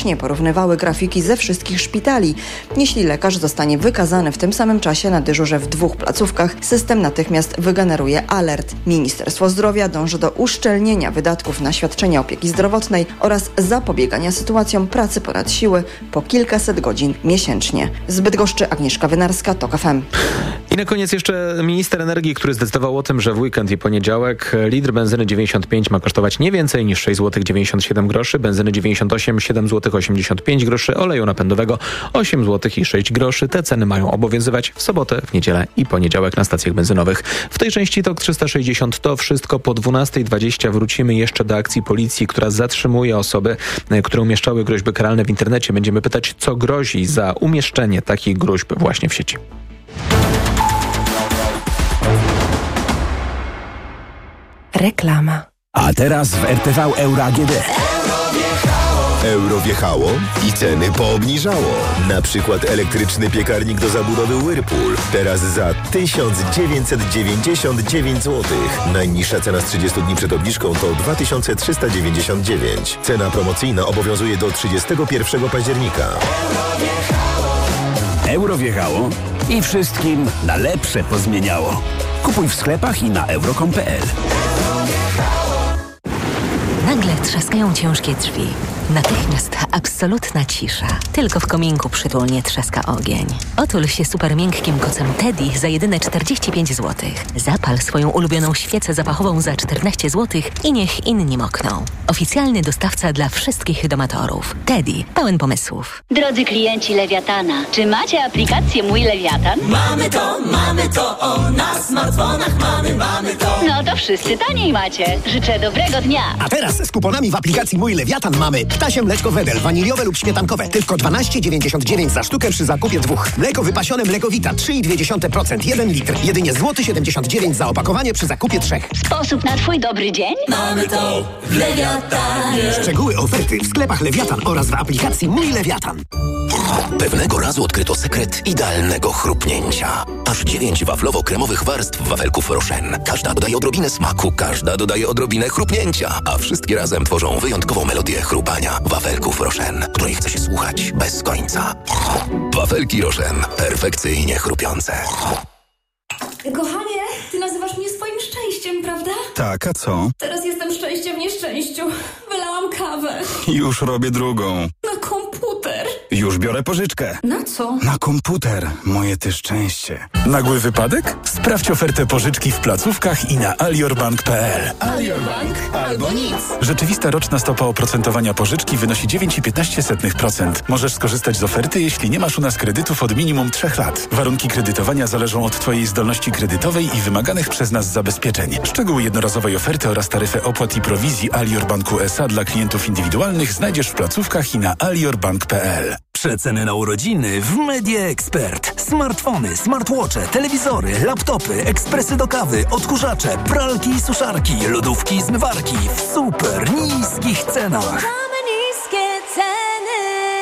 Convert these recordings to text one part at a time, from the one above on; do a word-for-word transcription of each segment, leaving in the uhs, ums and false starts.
jednocześnie porównywały grafiki ze wszystkich szpitali. Jeśli lekarz zostanie wykazany w tym samym czasie na dyżurze w dwóch placówkach, system natychmiast wygeneruje alert. Ministerstwo Zdrowia dąży do uszczelnienia wydatków na świadczenia opieki zdrowotnej oraz zapobiegania sytuacjom pracy ponad siły po kilkaset godzin miesięcznie. Z Bydgoszczy Agnieszka Wynarska, TOK F M. I na koniec jeszcze minister energii, który zdecydował o tym, że w weekend i poniedziałek litr benzyny dziewięćdziesiąt pięć ma kosztować nie więcej niż sześć złotych dziewięćdziesiąt siedem groszy, benzyny dziewięćdziesiąt osiem siedem złotych osiemdziesiąt pięć groszy, oleju napędowego osiem złotych i sześć groszy. Te ceny mają obowiązywać w sobotę, w niedzielę i poniedziałek na stacjach benzynowych. W tej części TOK trzysta sześćdziesiąt to wszystko. Po dwunastej dwadzieścia wrócimy jeszcze do akcji policji, która zatrzymuje osoby, które umieszczały groźby karalne w internecie. Będziemy pytać, co grozi za umieszczenie takich groźb właśnie w sieci. Reklama. A teraz w R T V Euro A G D. Euro wjechało i ceny poobniżało. Na przykład elektryczny piekarnik do zabudowy Whirlpool. Teraz za tysiąc dziewięćset dziewięćdziesiąt dziewięć złotych. Najniższa cena z trzydziestu dni przed obniżką to dwa tysiące trzysta dziewięćdziesiąt dziewięć. Cena promocyjna obowiązuje do trzydziestego pierwszego października. Euro wjechało i wszystkim na lepsze pozmieniało. Kupuj w sklepach i na euro kropka com kropka p l. Nagle trzaskają ciężkie drzwi. Natychmiast absolutna cisza. Tylko w kominku przytulnie trzaska ogień. Otul się super miękkim kocem Teddy za jedyne czterdzieści pięć złotych. Zapal swoją ulubioną świecę zapachową za czternaście złotych i niech inni mokną. Oficjalny dostawca dla wszystkich domatorów. Teddy, pełen pomysłów. Drodzy klienci Lewiatana, czy macie aplikację Mój Lewiatan? Mamy to, mamy to, o, na smartfonach mamy, mamy to. No to wszyscy taniej macie. Życzę dobrego dnia. A teraz z kuponami w aplikacji Mój Lewiatan mamy ptasie mleczko Wedel, waniliowe lub śmietankowe. Tylko dwanaście dziewięćdziesiąt dziewięć za sztukę przy zakupie dwóch. Mleko wypasione Mlekowita trzy i dwie dziesiąte procent, jeden litr. Jedynie złoty siedemdziesiąt dziewięć za opakowanie przy zakupie trzech. Sposób na twój dobry dzień? Mamy to w Lewiatanie. Szczegóły oferty w sklepach Lewiatan oraz w aplikacji Mój Lewiatan. Pewnego razu odkryto sekret idealnego chrupnięcia. Aż dziewięć waflowo-kremowych warstw wafelków Rochen. Każda dodaje odrobinę smaku, każda dodaje odrobinę chrupnięcia, a wszystkie razem tworzą wyjątkową melodię chrupania wafelków Rochen, której chce się słuchać bez końca. Wafelki Rochen. Perfekcyjnie chrupiące. Kochanie, ty nazywasz mnie swoim szczęściem, prawda? Tak, a co? Teraz jestem szczęściem w nieszczęściu. Wylałam kawę. Już robię drugą. Na komputer. Już biorę pożyczkę. Na co? Na komputer. Moje ty szczęście. Nagły wypadek? Sprawdź ofertę pożyczki w placówkach i na aliorbank kropka p l. Alior Bank albo nic. Rzeczywista roczna stopa oprocentowania pożyczki wynosi dziewięć i piętnaście procent. Możesz skorzystać z oferty, jeśli nie masz u nas kredytów od minimum trzech lat. Warunki kredytowania zależą od twojej zdolności kredytowej i wymaganych przez nas zabezpieczeń. Szczegóły jednorazowej oferty oraz taryfę opłat i prowizji Alior Banku S A dla klientów indywidualnych znajdziesz w placówkach i na aliorbank kropka p l. Przeceny na urodziny w Media Expert. Smartfony, smartwatche, telewizory, laptopy, ekspresy do kawy, odkurzacze, pralki i suszarki, lodówki i zmywarki w super niskich cenach. Mamy niskie ceny.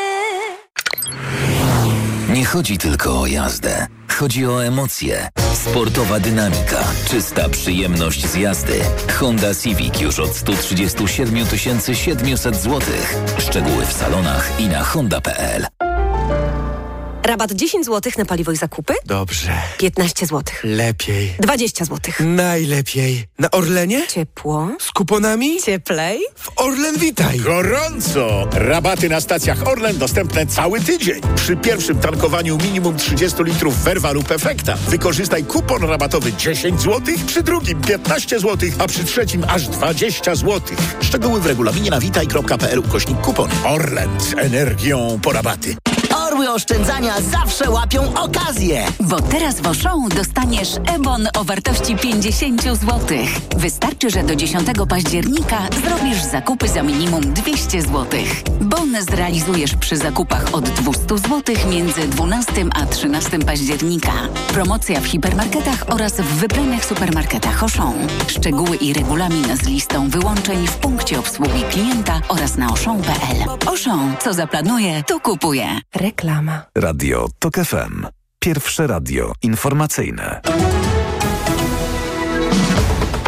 Nie chodzi tylko o jazdę. Chodzi o emocje. Sportowa dynamika, czysta przyjemność z jazdy. Honda Civic już od sto trzydzieści siedem tysięcy siedemset złotych. Szczegóły w salonach i na honda kropka p l. Rabat dziesięć złotych na paliwo i zakupy? Dobrze. piętnaście złotych. Lepiej. dwadzieścia złotych. Najlepiej. Na Orlenie? Ciepło. Z kuponami? Cieplej. W Orlen Witaj. Gorąco! Rabaty na stacjach Orlen dostępne cały tydzień. Przy pierwszym tankowaniu minimum trzydzieści litrów Verva lub Efekta wykorzystaj kupon rabatowy dziesięć złotych, przy drugim piętnaście złotych, a przy trzecim aż dwadzieścia złotych. Szczegóły w regulaminie na witaj kropka p l ukośnik kupon. Orlen z energią po rabaty. Orły oszczędzania zawsze łapią okazję. Bo teraz w Auchan dostaniesz e-bon o wartości pięćdziesiąt złotych. Wystarczy, że do dziesiątego października zrobisz zakupy za minimum dwieście złotych. Bon zrealizujesz przy zakupach od dwieście złotych między dwunastego a trzynastego października. Promocja w hipermarketach oraz w wybranych supermarketach Auchan. Szczegóły i regulamin z listą wyłączeń w punkcie obsługi klienta oraz na auchan kropka p l. Auchan, co zaplanuje, to kupuje. Reklama. Radio TOK F M. Pierwsze radio informacyjne.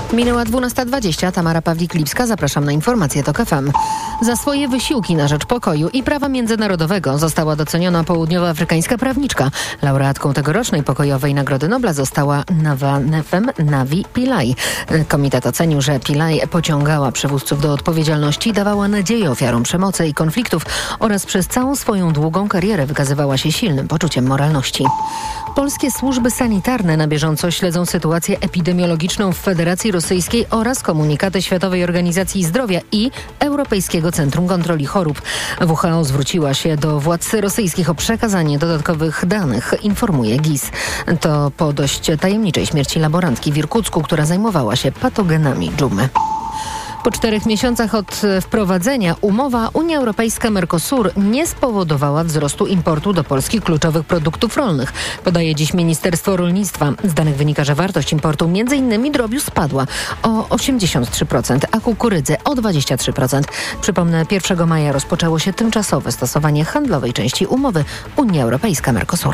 Minęła dwunasta dwadzieścia. Tamara Pawlik-Lipska. Zapraszam na informacje TOK F M. Za swoje wysiłki na rzecz pokoju i prawa międzynarodowego została doceniona południowoafrykańska prawniczka. Laureatką tegorocznej pokojowej Nagrody Nobla została Navanefem Navi Pillay. Komitet ocenił, że Pillay pociągała przywódców do odpowiedzialności, dawała nadzieję ofiarom przemocy i konfliktów oraz przez całą swoją długą karierę wykazywała się silnym poczuciem moralności. Polskie służby sanitarne na bieżąco śledzą sytuację epidemiologiczną w Federacji Rosyjskiej oraz komunikaty Światowej Organizacji Zdrowia i Europejskiego Centrum Kontroli Chorób. W H O zwróciła się do władz rosyjskich o przekazanie dodatkowych danych, informuje G I S. To po dość tajemniczej śmierci laborantki w Irkucku, która zajmowała się patogenami dżumy. Po czterech miesiącach od wprowadzenia umowa Unia Europejska-Mercosur nie spowodowała wzrostu importu do Polski kluczowych produktów rolnych, podaje dziś Ministerstwo Rolnictwa. Z danych wynika, że wartość importu między innymi drobiu spadła o osiemdziesiąt trzy procent, a kukurydzy o dwadzieścia trzy procent. Przypomnę, pierwszego maja rozpoczęło się tymczasowe stosowanie handlowej części umowy Unia Europejska-Mercosur.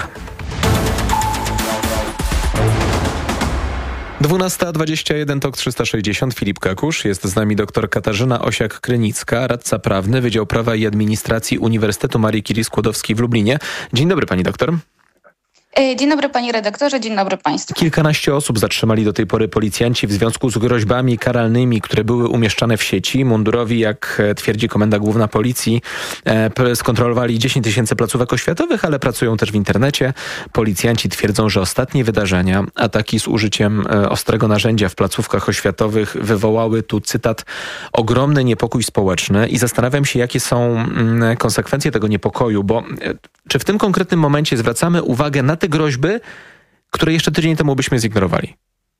dwunasta dwadzieścia jeden, TOK trzysta sześćdziesiąt. Filip Kakusz. Jest z nami dr Katarzyna Osiak-Krynicka, radca prawny, Wydział Prawa i Administracji Uniwersytetu Marii Curie-Skłodowskiej w Lublinie. Dzień dobry, pani doktor. Dzień dobry panie redaktorze, dzień dobry państwu. Kilkanaście osób zatrzymali do tej pory policjanci w związku z groźbami karalnymi, które były umieszczane w sieci. Mundurowi, jak twierdzi Komenda Główna Policji, skontrolowali dziesięć tysięcy placówek oświatowych, ale pracują też w internecie. Policjanci twierdzą, że ostatnie wydarzenia, ataki z użyciem ostrego narzędzia w placówkach oświatowych wywołały, tu cytat, ogromny niepokój społeczny i zastanawiam się, jakie są konsekwencje tego niepokoju, bo czy w tym konkretnym momencie zwracamy uwagę na te groźby, które jeszcze tydzień temu byśmy zignorowali?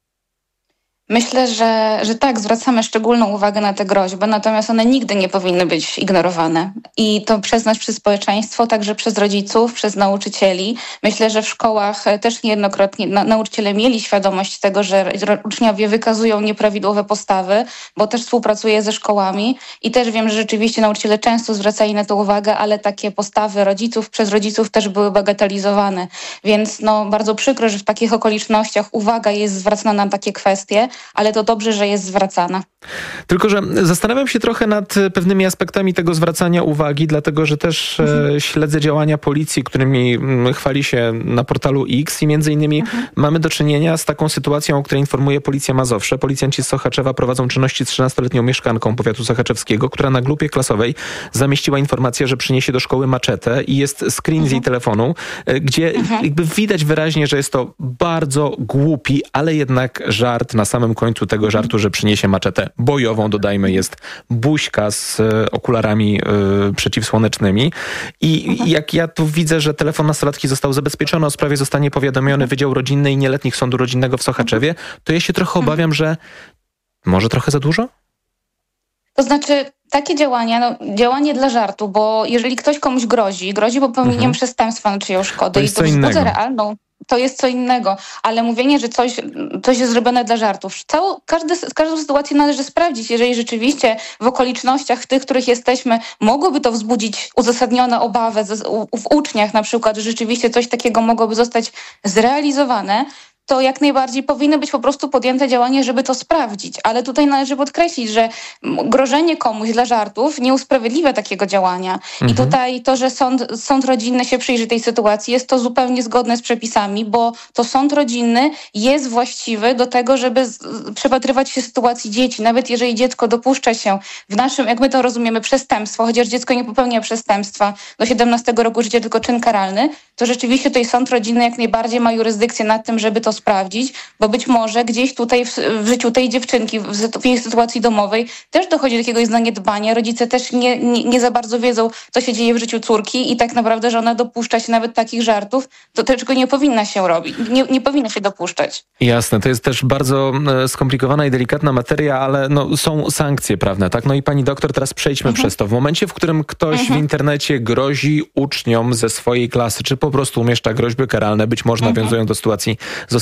Myślę, że, że tak, zwracamy szczególną uwagę na te groźby, natomiast one nigdy nie powinny być ignorowane. I to przez nas, przez społeczeństwo, także przez rodziców, przez nauczycieli. Myślę, że w szkołach też niejednokrotnie na, nauczyciele mieli świadomość tego, że uczniowie wykazują nieprawidłowe postawy, bo też współpracuję ze szkołami i też wiem, że rzeczywiście nauczyciele często zwracali na to uwagę, ale takie postawy rodziców przez rodziców też były bagatelizowane. Więc no, bardzo przykro, że w takich okolicznościach uwaga jest zwracana na takie kwestie, ale to dobrze, że jest zwracana. Tylko że zastanawiam się trochę nad pewnymi aspektami tego zwracania uwagi, dlatego że też mhm. śledzę działania policji, którymi chwali się na portalu X i między innymi mhm. mamy do czynienia z taką sytuacją, o której informuje Policja Mazowsze. Policjanci z Sochaczewa prowadzą czynności z trzynastoletnią mieszkanką powiatu sochaczewskiego, która na grupie klasowej zamieściła informację, że przyniesie do szkoły maczetę i jest screen mhm. z jej telefonu, gdzie mhm. jakby widać wyraźnie, że jest to bardzo głupi, ale jednak żart. Na samym końcu tego żartu, że przyniesie maczetę bojową, dodajmy, jest buźka z okularami y, przeciwsłonecznymi. I jak ja tu widzę, że telefon nastolatki został zabezpieczony, o sprawie zostanie powiadomiony Wydział Rodzinny i Nieletnich Sądu Rodzinnego w Sochaczewie, to ja się trochę obawiam, że może trochę za dużo? To znaczy takie działania, no, działanie dla żartu, bo jeżeli ktoś komuś grozi, grozi popełnieniem mhm. przestępstwa na czyją szkodę to i to wzbudza realną, to jest co innego, ale mówienie, że coś, coś jest zrobione dla żartów. Całą, każdy, każdą sytuację należy sprawdzić. Jeżeli rzeczywiście w okolicznościach w tych, w których jesteśmy, mogłoby to wzbudzić uzasadnione obawy w uczniach na przykład, że rzeczywiście coś takiego mogłoby zostać zrealizowane, to jak najbardziej powinny być po prostu podjęte działania, żeby to sprawdzić. Ale tutaj należy podkreślić, że grożenie komuś dla żartów nie usprawiedliwia takiego działania. Mhm. I tutaj to, że sąd, sąd rodzinny się przyjrzy tej sytuacji, jest to zupełnie zgodne z przepisami, bo to sąd rodzinny jest właściwy do tego, żeby z, przypatrywać się sytuacji dzieci. Nawet jeżeli dziecko dopuszcza się w naszym, jak my to rozumiemy, przestępstwo, chociaż dziecko nie popełnia przestępstwa do siedemnastego roku życia, tylko czyn karalny, to rzeczywiście tutaj sąd rodzinny jak najbardziej ma jurysdykcję nad tym, żeby to sprawdzić, bo być może gdzieś tutaj w, w życiu tej dziewczynki, w, w jej sytuacji domowej też dochodzi do jakiegoś zaniedbania. Rodzice też nie, nie, nie za bardzo wiedzą, co się dzieje w życiu córki i tak naprawdę, że ona dopuszcza się nawet takich żartów, to tego nie powinna się robić, nie, nie powinna się dopuszczać. Jasne, to jest też bardzo skomplikowana i delikatna materia, ale no, są sankcje prawne, tak? No i pani doktor, teraz przejdźmy mhm. przez to. W momencie, w którym ktoś mhm. w internecie grozi uczniom ze swojej klasy, czy po prostu umieszcza groźby karalne, być może mhm. nawiązują do sytuacji z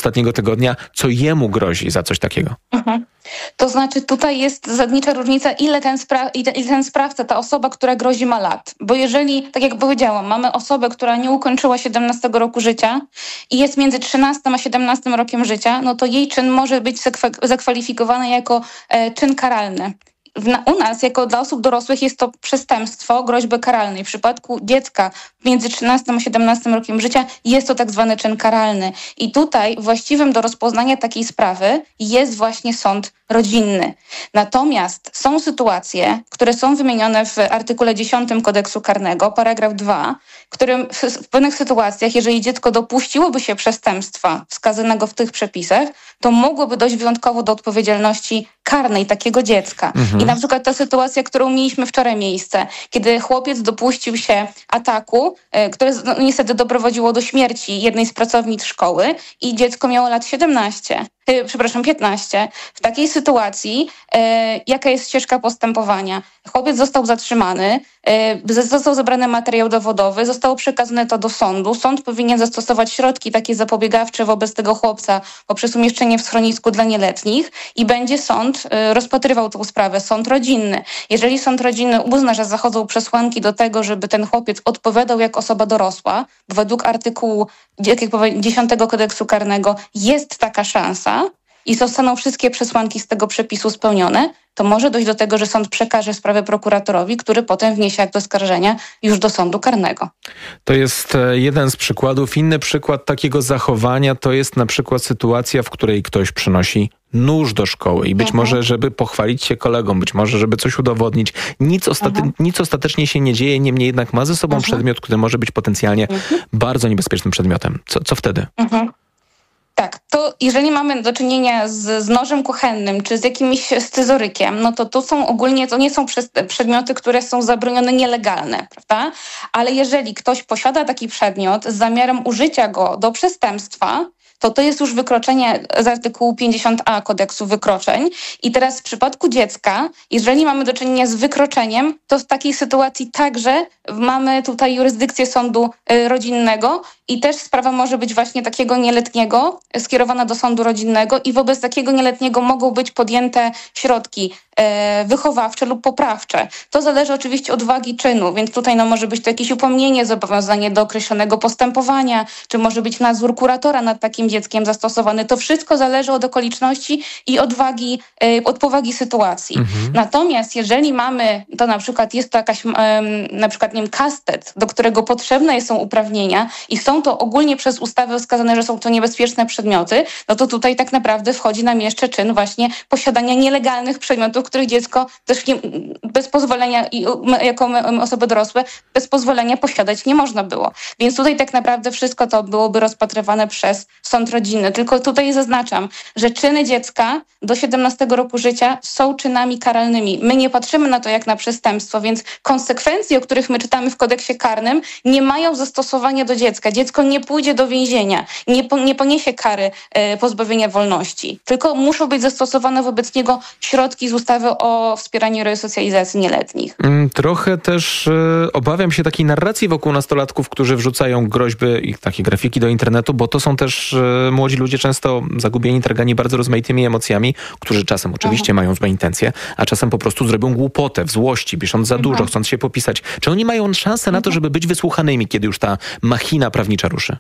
ostatniego tygodnia, co jemu grozi za coś takiego? Mhm. To znaczy tutaj jest zasadnicza różnica, ile ten, spra- ile ten sprawca, ta osoba, która grozi, ma lat. Bo jeżeli, tak jak powiedziałam, mamy osobę, która nie ukończyła siedemnastego roku życia i jest między trzynastym a siedemnastym rokiem życia, no to jej czyn może być zakwa- zakwalifikowany jako e, czyn karalny. U nas, jako dla osób dorosłych, jest to przestępstwo groźby karalnej. W przypadku dziecka między trzynastym a siedemnastym rokiem życia jest to tak zwany czyn karalny. I tutaj właściwym do rozpoznania takiej sprawy jest właśnie sąd rodzinny. Natomiast są sytuacje, które są wymienione w artykule dziesiątym Kodeksu Karnego, paragraf dwa, którym w, w pewnych sytuacjach, jeżeli dziecko dopuściłoby się przestępstwa wskazanego w tych przepisach, to mogłoby dojść wyjątkowo do odpowiedzialności karnej takiego dziecka. Mhm. I na przykład ta sytuacja, którą mieliśmy wczoraj miejsce, kiedy chłopiec dopuścił się ataku, które no, niestety doprowadziło do śmierci jednej z pracownic szkoły i dziecko miało lat siedemnaście. Przepraszam, piętnaście. W takiej sytuacji e, jaka jest ścieżka postępowania? Chłopiec został zatrzymany, e, został zebrany materiał dowodowy, zostało przekazane to do sądu. Sąd powinien zastosować środki takie zapobiegawcze wobec tego chłopca poprzez umieszczenie w schronisku dla nieletnich i będzie sąd e, rozpatrywał tę sprawę, sąd rodzinny. Jeżeli sąd rodzinny uzna, że zachodzą przesłanki do tego, żeby ten chłopiec odpowiadał jak osoba dorosła, bo według artykułu jak powiem, dziesiątego Kodeksu Karnego jest taka szansa, i zostaną wszystkie przesłanki z tego przepisu spełnione, to może dojść do tego, że sąd przekaże sprawę prokuratorowi, który potem wniesie akt oskarżenia już do sądu karnego. To jest jeden z przykładów. Inny przykład takiego zachowania to jest na przykład sytuacja, w której ktoś przynosi nóż do szkoły i być mhm. może, żeby pochwalić się kolegom, być może, żeby coś udowodnić. Nic, ostate- mhm. nic ostatecznie się nie dzieje, niemniej jednak ma ze sobą mhm. przedmiot, który może być potencjalnie mhm. bardzo niebezpiecznym przedmiotem. Co, co wtedy? Mhm. Tak, to jeżeli mamy do czynienia z, z nożem kuchennym czy z jakimś scyzorykiem, no to to są ogólnie, to nie są przedmioty, które są zabronione, nielegalne, prawda? Ale jeżeli ktoś posiada taki przedmiot z zamiarem użycia go do przestępstwa, to to jest już wykroczenie z artykułu pięćdziesiąt a Kodeksu Wykroczeń. I teraz w przypadku dziecka, jeżeli mamy do czynienia z wykroczeniem, to w takiej sytuacji także mamy tutaj jurysdykcję sądu rodzinnego i też sprawa może być właśnie takiego nieletniego skierowana do sądu rodzinnego i wobec takiego nieletniego mogą być podjęte środki wychowawcze lub poprawcze. To zależy oczywiście od wagi czynu, więc tutaj no, może być to jakieś upomnienie, zobowiązanie do określonego postępowania, czy może być nadzór kuratora nad takim dzieckiem zastosowany. To wszystko zależy od okoliczności i od wagi, od powagi sytuacji. Mhm. Natomiast jeżeli mamy, to na przykład jest to jakaś na przykład nie wiem, kastet, do którego potrzebne są uprawnienia i są to ogólnie przez ustawę wskazane, że są to niebezpieczne przedmioty, no to tutaj tak naprawdę wchodzi nam jeszcze czyn właśnie posiadania nielegalnych przedmiotów, których dziecko też nie, bez pozwolenia, jako osoby dorosłe, bez pozwolenia posiadać nie można było. Więc tutaj tak naprawdę wszystko to byłoby rozpatrywane przez sąd rodzinny. Tylko tutaj zaznaczam, że czyny dziecka do siedemnastego roku życia są czynami karalnymi. My nie patrzymy na to jak na przestępstwo, więc konsekwencje, o których my czytamy w kodeksie karnym, nie mają zastosowania do dziecka. Dziecko nie pójdzie do więzienia, nie, po, nie poniesie kary e, pozbawienia wolności, tylko muszą być zastosowane wobec niego środki z ustawy o wspieraniu resocjalizacji nieletnich. Trochę też e, obawiam się takiej narracji wokół nastolatków, którzy wrzucają groźby i takie grafiki do internetu, bo to są też e, młodzi ludzie często zagubieni, targani bardzo rozmaitymi emocjami, którzy czasem oczywiście Aha. mają złe intencje, a czasem po prostu zrobią głupotę w złości, pisząc za dużo, Aha. chcąc się popisać. Czy oni mają szansę na to, żeby być wysłuchanymi, kiedy już ta machina prawnicza ruszy?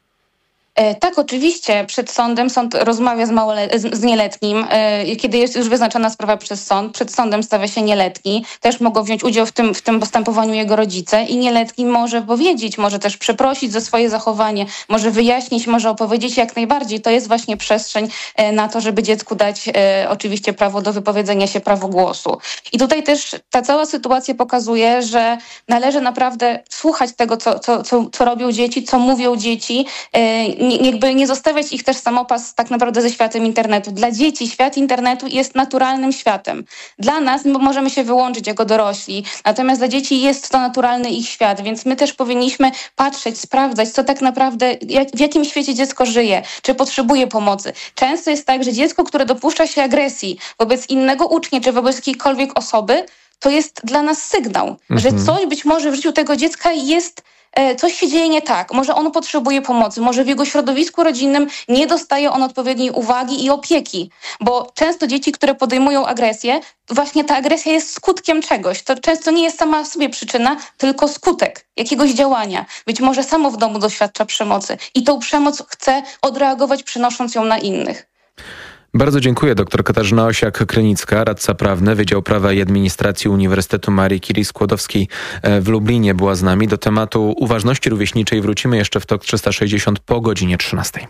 Tak, oczywiście. Przed sądem sąd rozmawia z, małole- z nieletnim. Kiedy jest już wyznaczona sprawa przez sąd, przed sądem stawia się nieletni. Też mogą wziąć udział w tym, w tym postępowaniu jego rodzice i nieletni może powiedzieć, może też przeprosić za swoje zachowanie, może wyjaśnić, może opowiedzieć jak najbardziej. To jest właśnie przestrzeń na to, żeby dziecku dać e, oczywiście prawo do wypowiedzenia się, prawo głosu. I tutaj też ta cała sytuacja pokazuje, że należy naprawdę słuchać tego, co, co, co, co robią dzieci, co mówią dzieci, e, Nie, jakby nie zostawiać ich też samopas tak naprawdę ze światem internetu. Dla dzieci świat internetu jest naturalnym światem. Dla nas możemy się wyłączyć jako dorośli, natomiast dla dzieci jest to naturalny ich świat, więc my też powinniśmy patrzeć, sprawdzać, co tak naprawdę, jak, w jakim świecie dziecko żyje, czy potrzebuje pomocy. Często jest tak, że dziecko, które dopuszcza się agresji wobec innego ucznia, czy wobec jakiejkolwiek osoby, to jest dla nas sygnał, Mhm. że coś być może w życiu tego dziecka jest, coś się dzieje nie tak. Może ono potrzebuje pomocy, może w jego środowisku rodzinnym nie dostaje on odpowiedniej uwagi i opieki. Bo często dzieci, które podejmują agresję, właśnie ta agresja jest skutkiem czegoś. To często nie jest sama w sobie przyczyna, tylko skutek jakiegoś działania. Być może samo w domu doświadcza przemocy i tą przemoc chce odreagować, przenosząc ją na innych. Bardzo dziękuję. Doktor Katarzyna Osiak-Krynicka, radca prawny, Wydział Prawa i Administracji Uniwersytetu Marii Curie-Skłodowskiej w Lublinie była z nami. Do tematu uważności rówieśniczej wrócimy jeszcze w TOK trzysta sześćdziesiąt po godzinie trzynastej.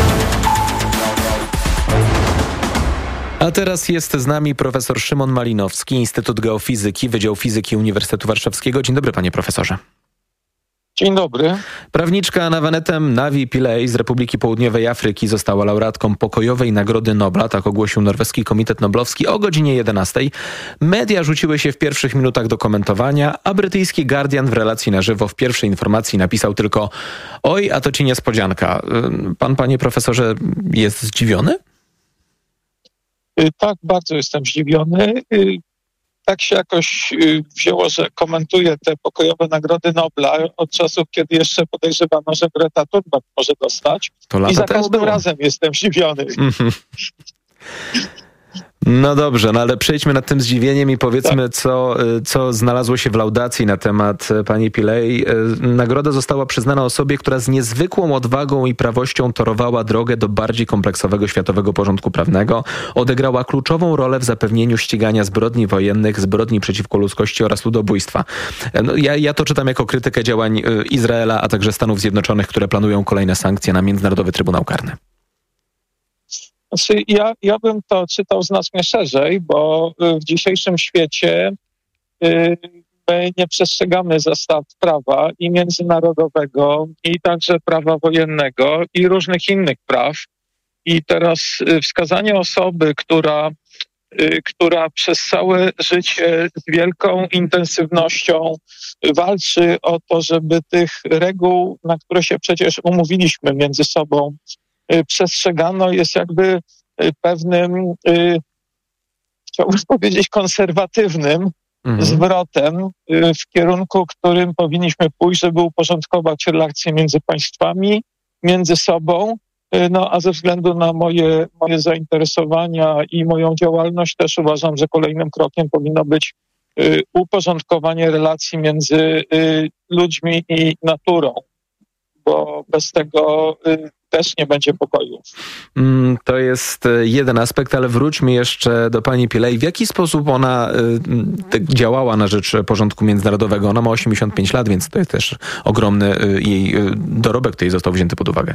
A teraz jest z nami profesor Szymon Malinowski, Instytut Geofizyki, Wydział Fizyki Uniwersytetu Warszawskiego. Dzień dobry, panie profesorze. Dzień dobry. Prawniczka Nawanetem Navi Pillay z Republiki Południowej Afryki została laureatką Pokojowej Nagrody Nobla, tak ogłosił Norweski Komitet Noblowski o godzinie jedenastej. Media rzuciły się w pierwszych minutach do komentowania, a brytyjski Guardian w relacji na żywo w pierwszej informacji napisał tylko: oj, a to ci niespodzianka. Pan, panie profesorze, jest zdziwiony? Tak, bardzo jestem zdziwiony. Tak się jakoś wzięło, że komentuję te pokojowe nagrody Nobla od czasów, kiedy jeszcze podejrzewano, że Greta Thunberg może dostać. To lata I za temu każdym było. razem jestem zdziwiony. Mhm. No dobrze, no ale przejdźmy nad tym zdziwieniem i powiedzmy, tak. co, co znalazło się w laudacji na temat pani Pillay. Nagroda została przyznana osobie, która z niezwykłą odwagą i prawością torowała drogę do bardziej kompleksowego światowego porządku prawnego. Odegrała kluczową rolę w zapewnieniu ścigania zbrodni wojennych, zbrodni przeciwko ludzkości oraz ludobójstwa. No, ja, ja to czytam jako krytykę działań Izraela, a także Stanów Zjednoczonych, które planują kolejne sankcje na Międzynarodowy Trybunał Karny. Znaczy, ja, ja bym to czytał znacznie szerzej, bo w dzisiejszym świecie y, my nie przestrzegamy zasad prawa i międzynarodowego, i także prawa wojennego, i różnych innych praw. I teraz y, wskazanie osoby, która, y, która przez całe życie z wielką intensywnością walczy o to, żeby tych reguł, na które się przecież umówiliśmy między sobą, przestrzegano, jest jakby pewnym, chciałbym powiedzieć, konserwatywnym mhm. zwrotem w kierunku, którym powinniśmy pójść, żeby uporządkować relacje między państwami, między sobą. No a ze względu na moje, moje zainteresowania i moją działalność też uważam, że kolejnym krokiem powinno być uporządkowanie relacji między ludźmi i naturą, bo bez tego też nie będzie pokoju. To jest jeden aspekt, ale wróćmy jeszcze do pani Pillay. W jaki sposób ona y, działała na rzecz porządku międzynarodowego? Ona ma osiemdziesiąt pięć lat, więc to jest też ogromny y, jej y, dorobek, który został wzięty pod uwagę.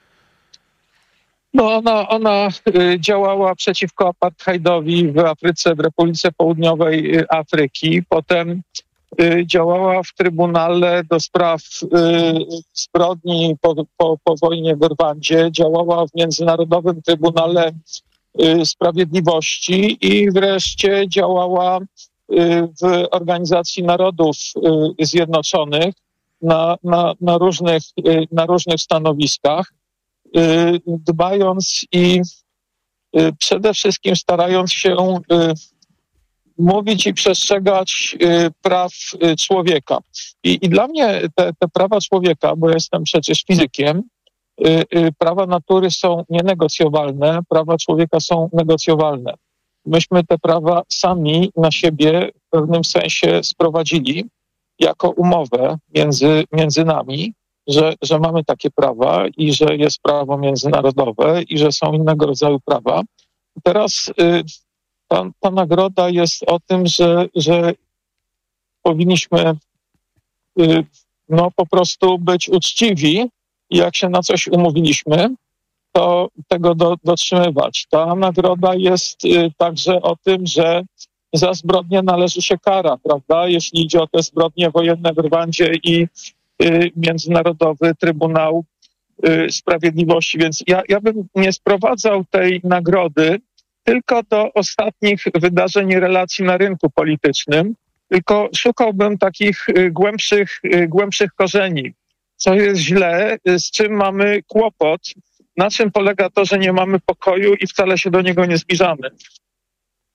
No ona, ona y, działała przeciwko apartheidowi w Afryce, w Republice Południowej Afryki. Potem działała w Trybunale do spraw y, zbrodni po, po, po wojnie w Rwandzie, działała w Międzynarodowym Trybunale y, Sprawiedliwości i wreszcie działała y, w Organizacji Narodów y, Zjednoczonych na, na, na, różnych, y, na różnych stanowiskach, y, dbając i y, przede wszystkim starając się y, mówić i przestrzegać y, praw y, człowieka. I, I dla mnie te, te prawa człowieka, bo jestem przecież fizykiem, y, y, prawa natury są nienegocjowalne, prawa człowieka są negocjowalne. Myśmy te prawa sami na siebie w pewnym sensie sprowadzili jako umowę między, między nami, że, że mamy takie prawa i że jest prawo międzynarodowe i że są innego rodzaju prawa. Teraz y, Ta, ta nagroda jest o tym, że, że powinniśmy y, no, po prostu być uczciwi i jak się na coś umówiliśmy, to tego do, dotrzymywać. Ta nagroda jest y, także o tym, że za zbrodnie należy się kara, prawda? Jeśli idzie o te zbrodnie wojenne w Rwandzie i y, Międzynarodowy Trybunał y, Sprawiedliwości. Więc ja, ja bym nie sprowadzał tej nagrody tylko do ostatnich wydarzeń i relacji na rynku politycznym, tylko szukałbym takich y, głębszych, y, głębszych korzeni. Co jest źle, y, z czym mamy kłopot, na czym polega to, że nie mamy pokoju i wcale się do niego nie zbliżamy.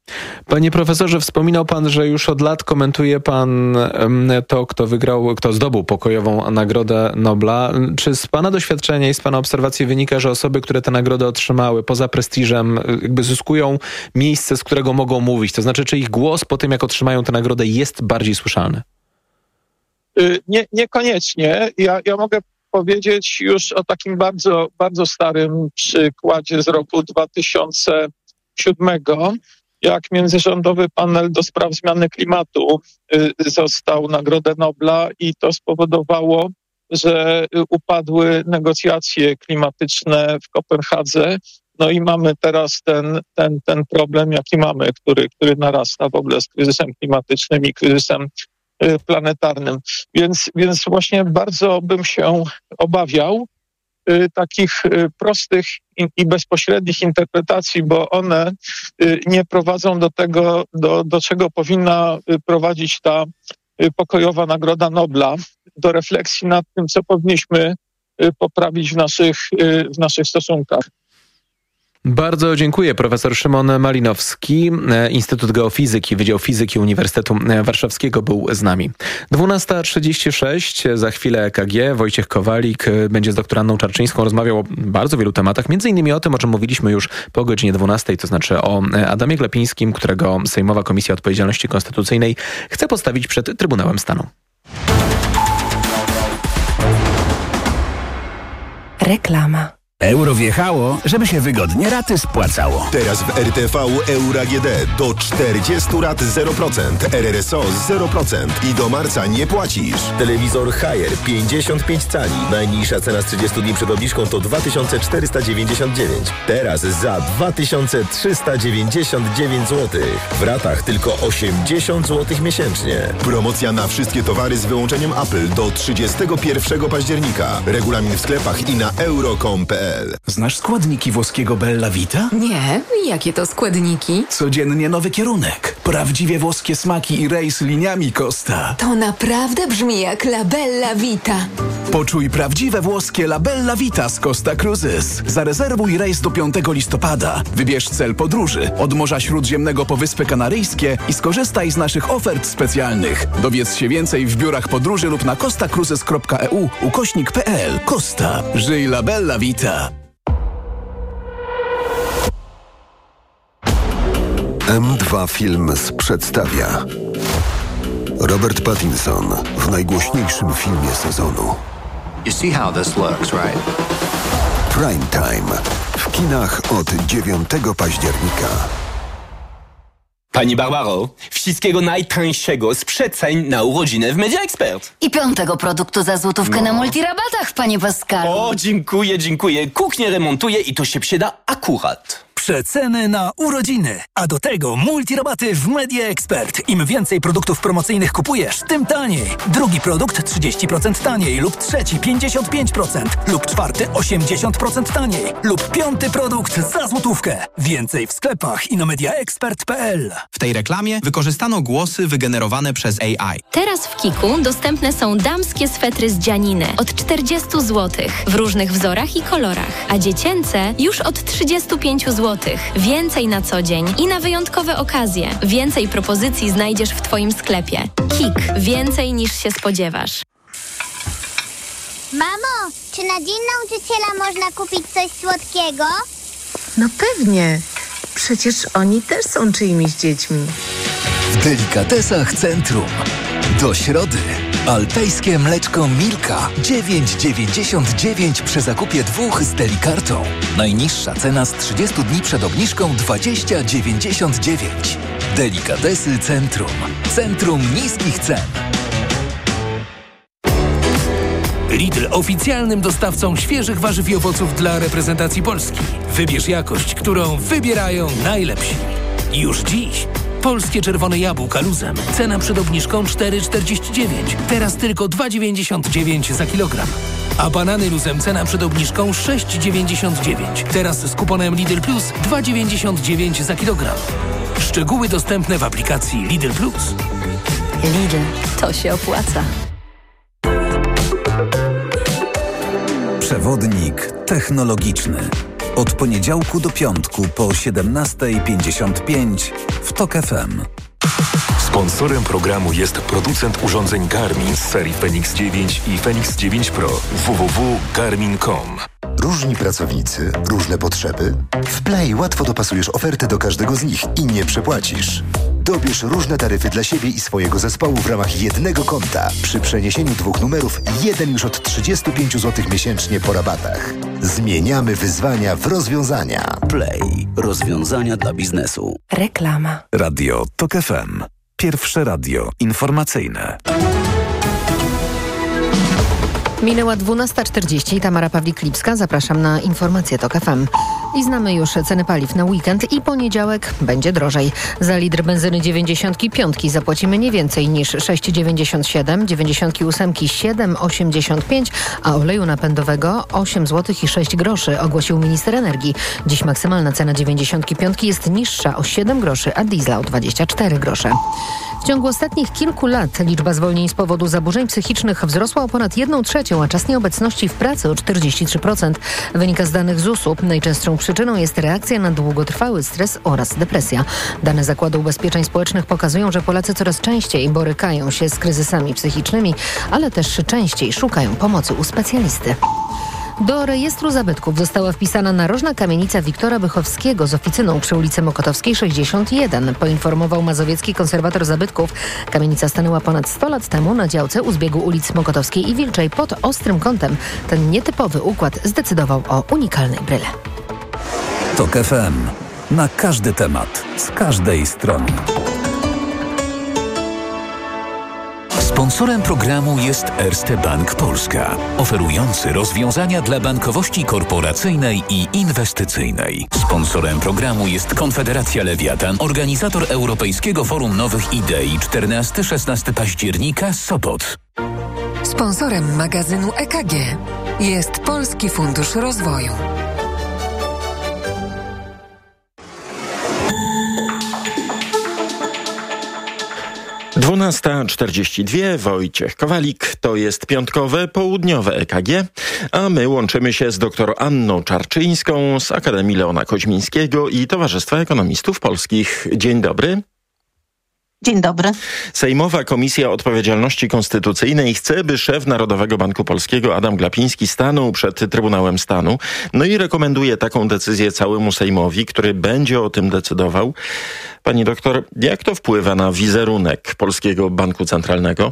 Panie profesorze, wspominał pan, że już od lat komentuje pan to, kto wygrał, kto zdobył pokojową Nagrodę Nobla. Czy z pana doświadczenia i z pana obserwacji wynika, że osoby, które tę nagrodę otrzymały poza prestiżem, jakby zyskują miejsce, z którego mogą mówić? To znaczy, czy ich głos po tym, jak otrzymają tę nagrodę, jest bardziej słyszalny? Nie, niekoniecznie. Ja, ja mogę powiedzieć już o takim bardzo, bardzo starym przykładzie z roku dwa tysiące siódmego, jak międzyrządowy panel do spraw zmiany klimatu został Nagrodę Nobla i to spowodowało, że upadły negocjacje klimatyczne w Kopenhadze. No i mamy teraz ten, ten, ten problem, jaki mamy, który, który narasta w ogóle z kryzysem klimatycznym i kryzysem planetarnym. Więc, więc właśnie bardzo bym się obawiał y, takich y, prostych i, i bezpośrednich interpretacji, bo one y, nie prowadzą do tego, do, do czego powinna y, prowadzić ta y, pokojowa Nagroda Nobla, do refleksji nad tym, co powinniśmy y, poprawić w naszych, y, w naszych stosunkach. Bardzo dziękuję. Profesor Szymon Malinowski, Instytut Geofizyki, Wydział Fizyki Uniwersytetu Warszawskiego był z nami. dwunasta trzydzieści sześć, za chwilę E K G. Wojciech Kowalik będzie z doktor Anną Czarczyńską rozmawiał o bardzo wielu tematach, między innymi o tym, o czym mówiliśmy już po godzinie dwunastej, to znaczy o Adamie Glapińskim, którego Sejmowa Komisja Odpowiedzialności Konstytucyjnej chce postawić przed Trybunałem Stanu. Reklama. Euro wjechało, żeby się wygodnie raty spłacało. Teraz w R T V Euro A G D do czterdziestu rat zero procent, R R S O zero procent i do marca nie płacisz. Telewizor Haier pięćdziesiąt pięć cali. Najniższa cena z trzydziestu dni przed obniżką to dwa tysiące czterysta dziewięćdziesiąt dziewięć. Teraz za dwa tysiące trzysta dziewięćdziesiąt dziewięć złotych. W ratach tylko osiemdziesiąt złotych miesięcznie. Promocja na wszystkie towary z wyłączeniem Apple do trzydziestego pierwszego października. Regulamin w sklepach i na euro kropka com kropka p l. Znasz składniki włoskiego Bella Vita? Nie, jakie to składniki? Codziennie nowy kierunek. Prawdziwie włoskie smaki i rejs liniami Costa. To naprawdę brzmi jak La Bella Vita. Poczuj prawdziwe włoskie La Bella Vita z Costa Cruises. Zarezerwuj rejs do piątego listopada. Wybierz cel podróży od Morza Śródziemnego po Wyspy Kanaryjskie i skorzystaj z naszych ofert specjalnych. Dowiedz się więcej w biurach podróży lub na costacruises kropka e u ukośnik p l. Costa. Żyj La Bella Vita. M dwa Films przedstawia Robert Pattinson w najgłośniejszym filmie sezonu. You see how this looks, right? Prime Time w kinach od dziewiątego października. Pani Barbaro, wszystkiego najtańszego z przeceń na urodziny w Media Expert. I piątego produktu za złotówkę no. na multirabatach, panie Pascalu. O, dziękuję, dziękuję. Kuchnię remontuję i to się przyda akurat. Przeceny na urodziny, a do tego multirabaty w Media Expert. Im więcej produktów promocyjnych kupujesz, tym taniej. Drugi produkt trzydzieści procent taniej lub trzeci pięćdziesiąt pięć procent lub czwarty osiemdziesiąt procent taniej lub piąty produkt za złotówkę. Więcej w sklepach i na mediaexpert kropka p l. W tej reklamie wykorzystano głosy wygenerowane przez A I. Teraz w Kiku dostępne są damskie swetry z dzianiny od czterdzieści złotych w różnych wzorach i kolorach, a dziecięce już od trzydzieści pięć złotych. Więcej na co dzień i na wyjątkowe okazje. Więcej propozycji znajdziesz w Twoim sklepie. Kik. Więcej niż się spodziewasz. Mamo, czy na Dzień Nauczyciela można kupić coś słodkiego? No pewnie. Przecież oni też są czyimiś dziećmi. W delikatesach Centrum. Do środy. Alpejskie mleczko Milka dziewięć dziewięćdziesiąt dziewięć przy zakupie dwóch z Delikartą. Najniższa cena z trzydziestu dni przed obniżką dwadzieścia dziewięćdziesiąt dziewięć. Delikatesy Centrum. Centrum niskich cen. Lidl oficjalnym dostawcą świeżych warzyw i owoców dla reprezentacji Polski. Wybierz jakość, którą wybierają najlepsi. Już dziś polskie czerwone jabłka luzem. Cena przed obniżką cztery czterdzieści dziewięć. Teraz tylko dwa dziewięćdziesiąt dziewięć za kilogram. A banany luzem cena przed obniżką sześć dziewięćdziesiąt dziewięć. Teraz z kuponem Lidl Plus dwa dziewięćdziesiąt dziewięć za kilogram. Szczegóły dostępne w aplikacji Lidl Plus. Lidl, to się opłaca. Przewodnik technologiczny. Od poniedziałku do piątku po siedemnasta pięćdziesiąt pięć w TOK F M. Sponsorem programu jest producent urządzeń Garmin z serii Fenix dziewięć i Fenix dziewięć Pro. w w w kropka garmin kropka com. Różni pracownicy, różne potrzeby? W Play łatwo dopasujesz ofertę do każdego z nich i nie przepłacisz. Dobierz różne taryfy dla siebie i swojego zespołu w ramach jednego konta. Przy przeniesieniu dwóch numerów jeden już od trzydzieści pięć złotych miesięcznie po rabatach. Zmieniamy wyzwania w rozwiązania. Play. Rozwiązania dla biznesu. Reklama. Radio TOK F M. Pierwsze radio informacyjne. Minęła dwunasta czterdzieści. Tamara Pawlik-Lipska. Zapraszam na informacje TOK F M. I znamy już ceny paliw na weekend i poniedziałek będzie drożej. Za litr benzyny dziewięćdziesiąt pięć zapłacimy nie więcej niż sześć dziewięćdziesiąt siedem, dziewięćdziesiąt osiem siedem osiemdziesiąt pięć, a oleju napędowego osiem złotych i sześć groszy, ogłosił minister energii. Dziś maksymalna cena dziewięćdziesiąt pięć jest niższa o siedem groszy, a diesla o dwadzieścia cztery grosze. W ciągu ostatnich kilku lat liczba zwolnień z powodu zaburzeń psychicznych wzrosła o ponad jedną trzecią, a czas nieobecności w pracy o czterdzieści trzy procent. Wynika z danych Z U S-u. Najczęstszą przyczyną jest reakcja na długotrwały stres oraz depresja. Dane Zakładu Ubezpieczeń Społecznych pokazują, że Polacy coraz częściej borykają się z kryzysami psychicznymi, ale też częściej szukają pomocy u specjalisty. Do rejestru zabytków została wpisana narożna kamienica Wiktora Bychowskiego z oficyną przy ulicy Mokotowskiej sześćdziesiąt jeden. Poinformował mazowiecki konserwator zabytków. Kamienica stanęła ponad sto lat temu na działce u zbiegu ulic Mokotowskiej i Wilczej pod ostrym kątem. Ten nietypowy układ zdecydował o unikalnej bryle. TOK F M. Na każdy temat, z każdej strony. Sponsorem programu jest Erste Bank Polska, oferujący rozwiązania dla bankowości korporacyjnej i inwestycyjnej. Sponsorem programu jest Konfederacja Lewiatan, organizator Europejskiego Forum Nowych Idei czternastego do szesnastego października, Sopot. Sponsorem magazynu E K G jest Polski Fundusz Rozwoju. dwunasta czterdzieści dwa, Wojciech Kowalik, to jest piątkowe, południowe E K G, a my łączymy się z dr Anną Czarczyńską z Akademii Leona Koźmińskiego i Towarzystwa Ekonomistów Polskich. Dzień dobry. Dzień dobry. Sejmowa Komisja Odpowiedzialności Konstytucyjnej chce, by szef Narodowego Banku Polskiego Adam Glapiński stanął przed Trybunałem Stanu. No i rekomenduje taką decyzję całemu Sejmowi, który będzie o tym decydował. Pani doktor, jak to wpływa na wizerunek Polskiego Banku Centralnego?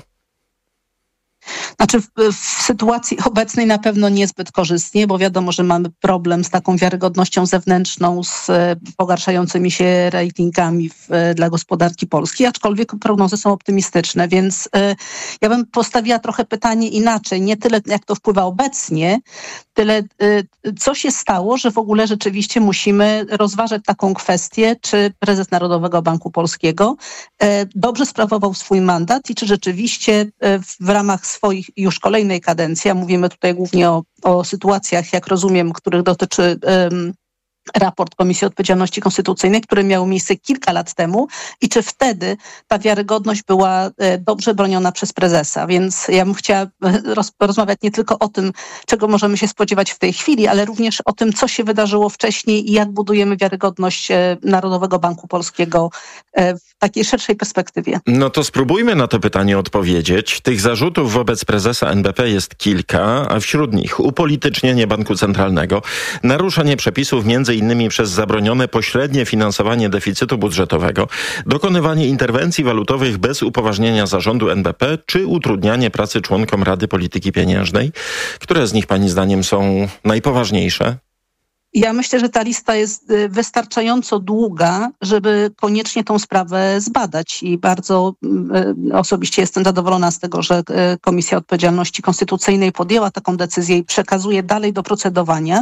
Znaczy w, w sytuacji obecnej na pewno niezbyt korzystnie, bo wiadomo, że mamy problem z taką wiarygodnością zewnętrzną, z pogarszającymi się ratingami w, dla gospodarki polskiej, aczkolwiek prognozy są optymistyczne, więc y, ja bym postawiła trochę pytanie inaczej, nie tyle jak to wpływa obecnie, tyle y, co się stało, że w ogóle rzeczywiście musimy rozważać taką kwestię, czy prezes Narodowego Banku Polskiego y, dobrze sprawował swój mandat i czy rzeczywiście y, w ramach swoich już kolejnej kadencji, a mówimy tutaj głównie o, o sytuacjach, jak rozumiem, których dotyczy um, raport Komisji Odpowiedzialności Konstytucyjnej, który miał miejsce kilka lat temu i czy wtedy ta wiarygodność była e, dobrze broniona przez prezesa. Więc ja bym chciała roz, rozmawiać nie tylko o tym, czego możemy się spodziewać w tej chwili, ale również o tym, co się wydarzyło wcześniej i jak budujemy wiarygodność e, Narodowego Banku Polskiego e, w takiej szerszej perspektywie. No to spróbujmy na to pytanie odpowiedzieć. Tych zarzutów wobec prezesa N B P jest kilka, a wśród nich upolitycznienie Banku Centralnego, naruszenie przepisów między innymi przez zabronione pośrednie finansowanie deficytu budżetowego, dokonywanie interwencji walutowych bez upoważnienia zarządu N B P, czy utrudnianie pracy członkom Rady Polityki Pieniężnej. Które z nich pani zdaniem są najpoważniejsze? Ja myślę, że ta lista jest wystarczająco długa, żeby koniecznie tą sprawę zbadać i bardzo osobiście jestem zadowolona z tego, że Komisja Odpowiedzialności Konstytucyjnej podjęła taką decyzję i przekazuje dalej do procedowania.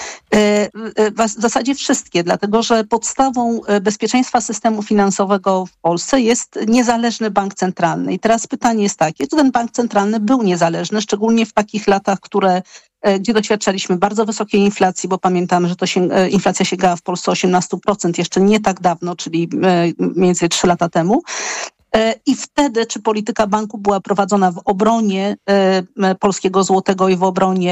W zasadzie wszystkie, dlatego że podstawą bezpieczeństwa systemu finansowego w Polsce jest niezależny bank centralny. I teraz pytanie jest takie, czy ten bank centralny był niezależny, szczególnie w takich latach, które gdzie doświadczaliśmy bardzo wysokiej inflacji, bo pamiętamy, że to się, inflacja sięgała w Polsce osiemnaście procent jeszcze nie tak dawno, czyli mniej więcej trzy lata temu. I wtedy, czy polityka banku była prowadzona w obronie polskiego złotego i w obronie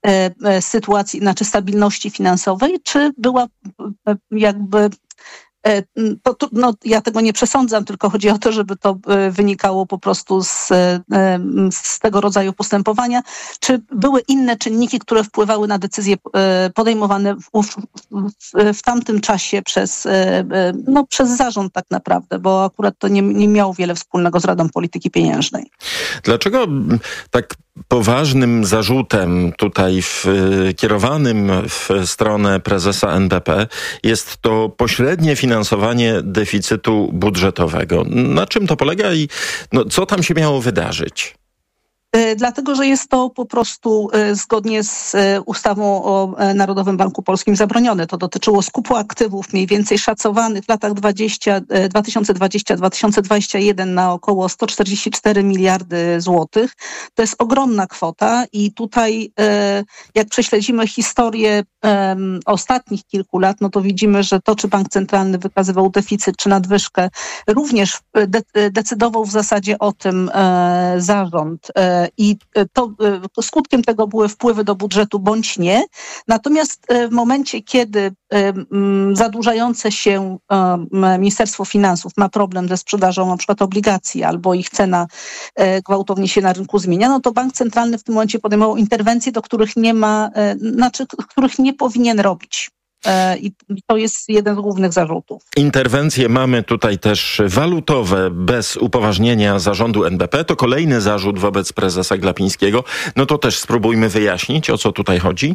sytuacji, znaczy stabilności finansowej, czy była jakby To, to, no, ja tego nie przesądzam, tylko chodzi o to, żeby to wynikało po prostu z, z tego rodzaju postępowania. Czy były inne czynniki, które wpływały na decyzje podejmowane w, w, w, w tamtym czasie przez, no, przez zarząd tak naprawdę, bo akurat to nie, nie miało wiele wspólnego z Radą Polityki Pieniężnej. Dlaczego tak poważnym zarzutem tutaj w, kierowanym w stronę prezesa N B P jest to pośrednie finansowanie deficytu budżetowego? Na czym to polega i no, co tam się miało wydarzyć? Dlatego, że jest to po prostu zgodnie z ustawą o Narodowym Banku Polskim zabronione. To dotyczyło skupu aktywów mniej więcej szacowanych w latach dwa tysiące dwudziestym do dwa tysiące dwudziestego pierwszego na około sto czterdzieści cztery miliardy złotych. To jest ogromna kwota i tutaj jak prześledzimy historię ostatnich kilku lat, no to widzimy, że to, czy bank centralny wykazywał deficyt, czy nadwyżkę, również de- decydował w zasadzie o tym zarząd. I to skutkiem tego były wpływy do budżetu bądź nie. Natomiast w momencie, kiedy zadłużające się Ministerstwo Finansów ma problem ze sprzedażą na przykład obligacji albo ich cena gwałtownie się na rynku zmienia, no to bank centralny w tym momencie podejmował interwencje, do których nie ma, znaczy których nie powinien robić. I to jest jeden z głównych zarzutów. Interwencje mamy tutaj też walutowe bez upoważnienia zarządu N B P. To kolejny zarzut wobec prezesa Glapińskiego. No to też spróbujmy wyjaśnić, o co tutaj chodzi.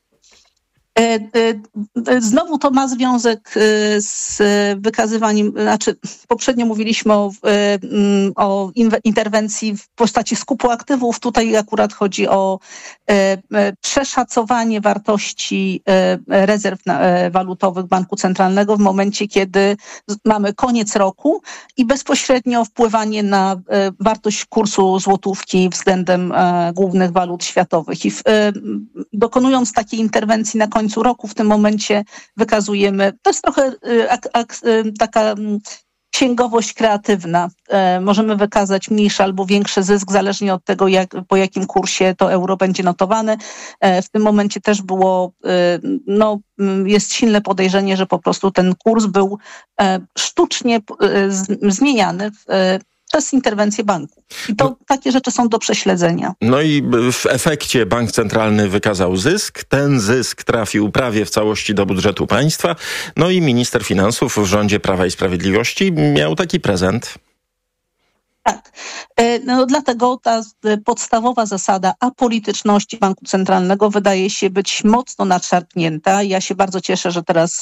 Znowu to ma związek z wykazywaniem, znaczy poprzednio mówiliśmy o, o interwencji w postaci skupu aktywów. Tutaj akurat chodzi o przeszacowanie wartości rezerw walutowych Banku Centralnego w momencie, kiedy mamy koniec roku i bezpośrednio wpływanie na wartość kursu złotówki względem głównych walut światowych. I w, dokonując takiej interwencji na końcu roku, w tym momencie wykazujemy, to jest trochę ak, ak, taka księgowość kreatywna. E, możemy wykazać mniejszy albo większy zysk, zależnie od tego, jak, po jakim kursie to euro będzie notowane. E, w tym momencie też było, e, no, jest silne podejrzenie, że po prostu ten kurs był e, sztucznie e, z, zmieniany w, e, przez interwencję banku. I to no, takie rzeczy są do prześledzenia. No i w efekcie bank centralny wykazał zysk. Ten zysk trafił prawie w całości do budżetu państwa. No i minister finansów w rządzie Prawa i Sprawiedliwości miał taki prezent. Tak. No dlatego ta podstawowa zasada apolityczności banku centralnego wydaje się być mocno nadszarpnięta. Ja się bardzo cieszę, że teraz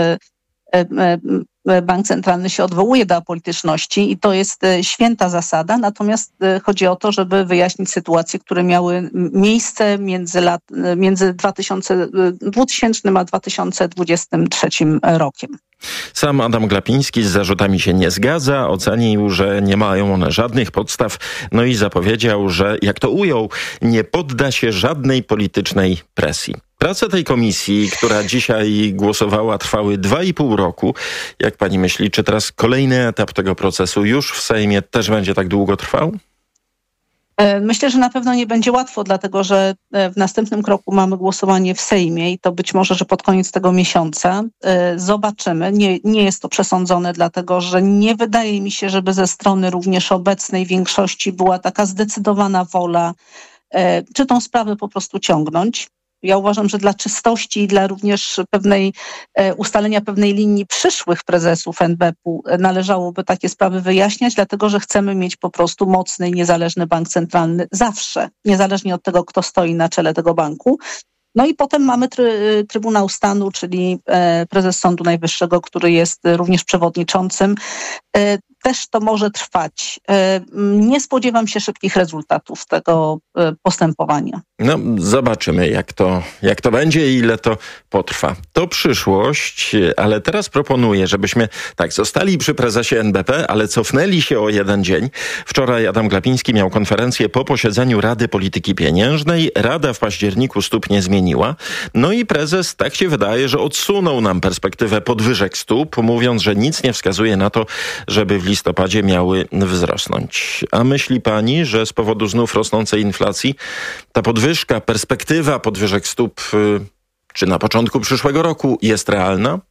Bank Centralny się odwołuje do apolityczności i to jest święta zasada, natomiast chodzi o to, żeby wyjaśnić sytuacje, które miały miejsce między, lat, między dwutysięcznym a dwa tysiące dwudziestym trzecim rokiem. Sam Adam Glapiński z zarzutami się nie zgadza, ocenił, że nie mają one żadnych podstaw, no i zapowiedział, że, jak to ujął, nie podda się żadnej politycznej presji. Prace tej komisji, która dzisiaj głosowała, trwały dwa i pół roku. Jak pani myśli, czy teraz kolejny etap tego procesu już w Sejmie też będzie tak długo trwał? Myślę, że na pewno nie będzie łatwo, dlatego że w następnym kroku mamy głosowanie w Sejmie i to być może, że pod koniec tego miesiąca. Zobaczymy. Nie, nie jest to przesądzone, dlatego że nie wydaje mi się, żeby ze strony również obecnej większości była taka zdecydowana wola, czy tą sprawę po prostu ciągnąć. Ja uważam, że dla czystości i dla również pewnej e, ustalenia pewnej linii przyszłych prezesów N B P-u należałoby takie sprawy wyjaśniać, dlatego że chcemy mieć po prostu mocny i niezależny bank centralny zawsze, niezależnie od tego, kto stoi na czele tego banku. No i potem mamy try, Trybunał Stanu, czyli e, prezes Sądu Najwyższego, który jest również przewodniczącym. E, też to może trwać. E, nie spodziewam się szybkich rezultatów tego e, postępowania. No, zobaczymy, jak to, jak to będzie i ile to potrwa. To przyszłość, ale teraz proponuję, żebyśmy tak zostali przy prezesie N B P, ale cofnęli się o jeden dzień. Wczoraj Adam Glapiński miał konferencję po posiedzeniu Rady Polityki Pieniężnej. Rada w październiku stóp nie zmieniła. No i prezes, tak się wydaje, że odsunął nam perspektywę podwyżek stóp, mówiąc, że nic nie wskazuje na to, żeby w listopadzie miały wzrosnąć. A myśli pani, że z powodu znów rosnącej inflacji ta podwyżka podwyżka, perspektywa podwyżek stóp czy na początku przyszłego roku jest realna?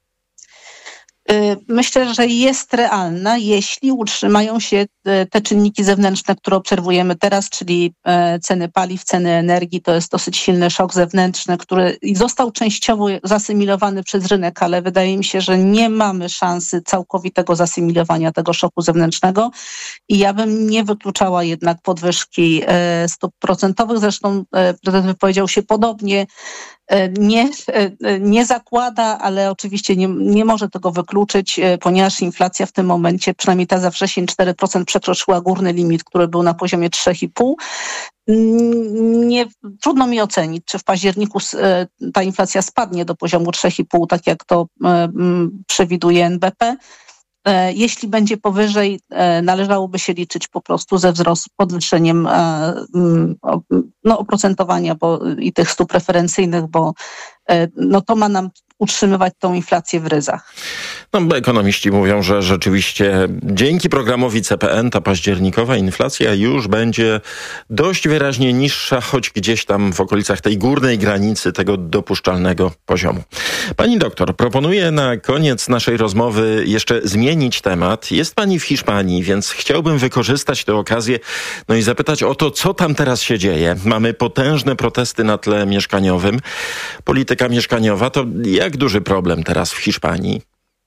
Myślę, że jest realna, jeśli utrzymają się te czynniki zewnętrzne, które obserwujemy teraz, czyli ceny paliw, ceny energii. To jest dosyć silny szok zewnętrzny, który został częściowo zasymilowany przez rynek, ale wydaje mi się, że nie mamy szansy całkowitego zasymilowania tego szoku zewnętrznego i ja bym nie wykluczała jednak podwyżki stóp procentowych. Zresztą prezydent wypowiedział się podobnie. Nie, nie zakłada, ale oczywiście nie, nie może tego wykluczyć, ponieważ inflacja w tym momencie, przynajmniej ta za wrzesień, cztery procent przekroczyła górny limit, który był na poziomie trzy i pół. Nie, trudno mi ocenić, czy w październiku ta inflacja spadnie do poziomu trzy i pół, tak jak to przewiduje N B P. Jeśli będzie powyżej, należałoby się liczyć po prostu ze wzrostem, podwyższeniem no, oprocentowania bo, i tych stóp preferencyjnych, bo no, to ma nam utrzymywać tą inflację w ryzach. No, ekonomiści mówią, że rzeczywiście dzięki programowi C P N ta październikowa inflacja już będzie dość wyraźnie niższa, choć gdzieś tam w okolicach tej górnej granicy tego dopuszczalnego poziomu. Pani doktor, proponuję na koniec naszej rozmowy jeszcze zmienić temat. Jest pani w Hiszpanii, więc chciałbym wykorzystać tę okazję no i zapytać o to, co tam teraz się dzieje. Mamy potężne protesty na tle mieszkaniowym. Polityka mieszkaniowa to jak duży problem teraz w Hiszpanii?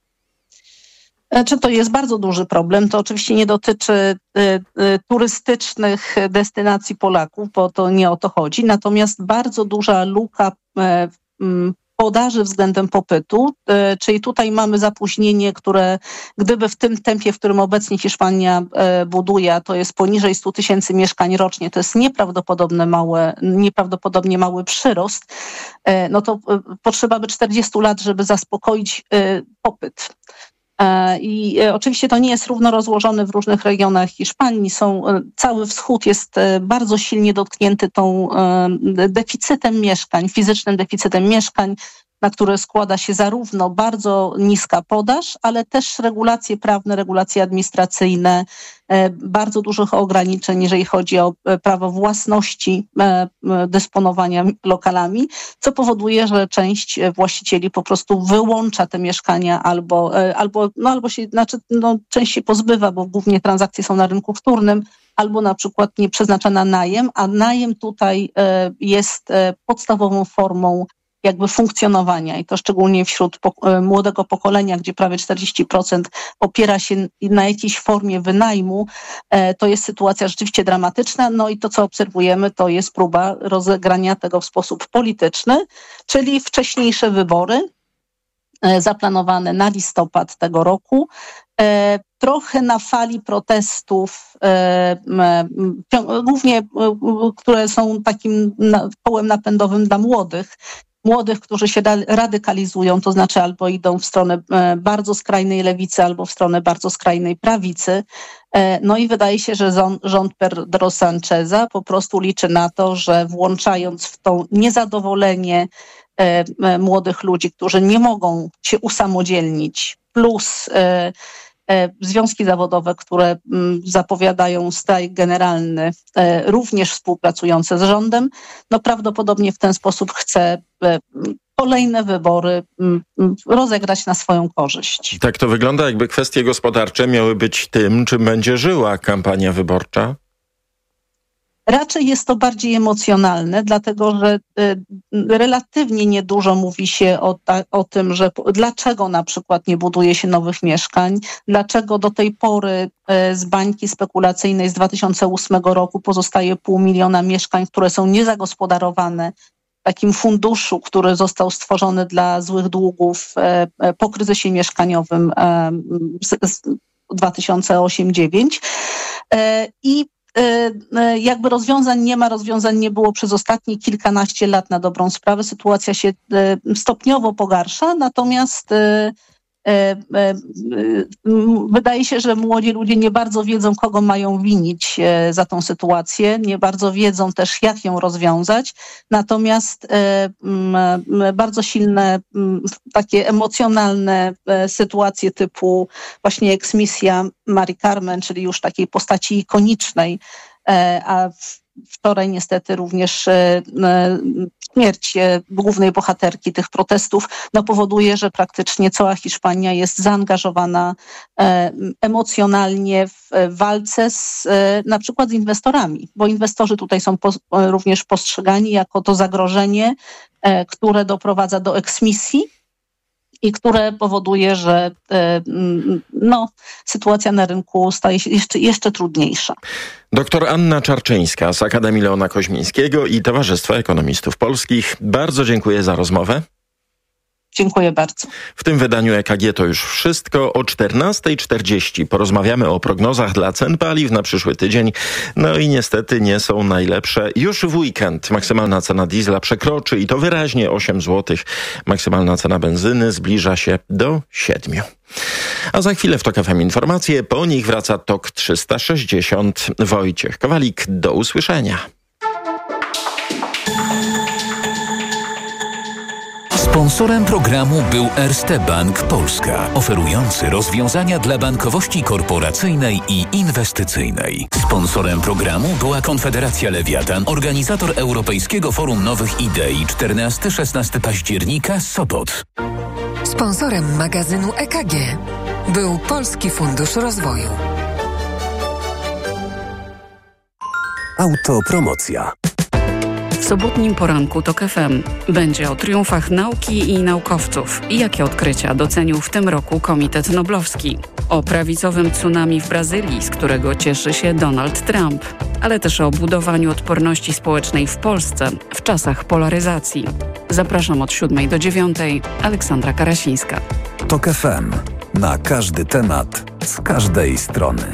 Czy to jest bardzo duży problem? To oczywiście nie dotyczy y, y, turystycznych destynacji Polaków, bo to nie o to chodzi. Natomiast bardzo duża luka y, y, podaży względem popytu, y, czyli tutaj mamy zapóźnienie, które gdyby w tym tempie, w którym obecnie Hiszpania y, buduje, a to jest poniżej stu tysięcy mieszkań rocznie, to jest nieprawdopodobne małe, nieprawdopodobnie mały przyrost, y, no to y, potrzeba by czterdziestu lat, żeby zaspokoić y, popyt. I oczywiście to nie jest równo rozłożone w różnych regionach Hiszpanii. Są, cały wschód jest bardzo silnie dotknięty tą deficytem mieszkań, fizycznym deficytem mieszkań, na które składa się zarówno bardzo niska podaż, ale też regulacje prawne, regulacje administracyjne, bardzo dużych ograniczeń, jeżeli chodzi o prawo własności, dysponowania lokalami, co powoduje, że część właścicieli po prostu wyłącza te mieszkania albo, albo, no, albo się, znaczy, no, część się pozbywa, bo głównie transakcje są na rynku wtórnym, albo na przykład nie przeznacza na najem, a najem tutaj jest podstawową formą jakby funkcjonowania i to szczególnie wśród po- młodego pokolenia, gdzie prawie czterdzieści procent opiera się na jakiejś formie wynajmu, e, to jest sytuacja rzeczywiście dramatyczna. No i to, co obserwujemy, to jest próba rozegrania tego w sposób polityczny, czyli wcześniejsze wybory e, zaplanowane na listopad tego roku. E, trochę na fali protestów, e, e, głównie e, które są takim na, kołem napędowym dla młodych, młodych, którzy się radykalizują, to znaczy albo idą w stronę bardzo skrajnej lewicy, albo w stronę bardzo skrajnej prawicy. No i wydaje się, że rząd Pedro Sancheza po prostu liczy na to, że włączając w to niezadowolenie młodych ludzi, którzy nie mogą się usamodzielnić, plus związki zawodowe, które zapowiadają strajk generalny, również współpracujące z rządem, no prawdopodobnie w ten sposób chce kolejne wybory rozegrać na swoją korzyść. Tak to wygląda, jakby kwestie gospodarcze miały być tym, czym będzie żyła kampania wyborcza? Raczej jest to bardziej emocjonalne, dlatego że relatywnie niedużo mówi się o, ta, o tym, że dlaczego na przykład nie buduje się nowych mieszkań, dlaczego do tej pory z bańki spekulacyjnej z dwa tysiące ósmego roku pozostaje pół miliona mieszkań, które są niezagospodarowane w takim funduszu, który został stworzony dla złych długów po kryzysie mieszkaniowym z dwa tysiące ósmy dziewięć. I jakby rozwiązań nie ma, rozwiązań nie było przez ostatnie kilkanaście lat na dobrą sprawę. Sytuacja się stopniowo pogarsza, natomiast wydaje się, że młodzi ludzie nie bardzo wiedzą, kogo mają winić za tą sytuację, nie bardzo wiedzą też, jak ją rozwiązać, natomiast bardzo silne, takie emocjonalne sytuacje typu właśnie eksmisja Mari Carmen, czyli już takiej postaci ikonicznej, a wczoraj niestety również śmierć głównej bohaterki tych protestów no, powoduje, że praktycznie cała Hiszpania jest zaangażowana emocjonalnie w walce z, na przykład z inwestorami, bo inwestorzy tutaj są po, również postrzegani jako to zagrożenie, które doprowadza do eksmisji i które powoduje, że no, sytuacja na rynku staje się jeszcze, jeszcze trudniejsza. Doktor Anna Czarczyńska z Akademii Leona Koźmińskiego i Towarzystwa Ekonomistów Polskich. Bardzo dziękuję za rozmowę. Dziękuję bardzo. W tym wydaniu E K G to już wszystko. O czternasta czterdzieści porozmawiamy o prognozach dla cen paliw na przyszły tydzień. No i niestety nie są najlepsze. Już w weekend maksymalna cena diesla przekroczy i to wyraźnie osiem złotych. Maksymalna cena benzyny zbliża się do siedmiu. A za chwilę w TOK F M informacje. Po nich wraca TOK trzysta sześćdziesiąt. Wojciech Kowalik, do usłyszenia. Sponsorem programu był Erste Bank Polska, oferujący rozwiązania dla bankowości korporacyjnej i inwestycyjnej. Sponsorem programu była Konfederacja Lewiatan, organizator Europejskiego Forum Nowych Idei czternastego do szesnastego października, Sopot. Sponsorem magazynu E K G był Polski Fundusz Rozwoju. Autopromocja. W sobotnim poranku TOK F M będzie o triumfach nauki i naukowców i jakie odkrycia docenił w tym roku Komitet Noblowski. O prawicowym tsunami w Brazylii, z którego cieszy się Donald Trump, ale też o budowaniu odporności społecznej w Polsce w czasach polaryzacji. Zapraszam od siódmej do dziewiątej. Aleksandra Karasińska. TOK F M. Na każdy temat, z każdej strony.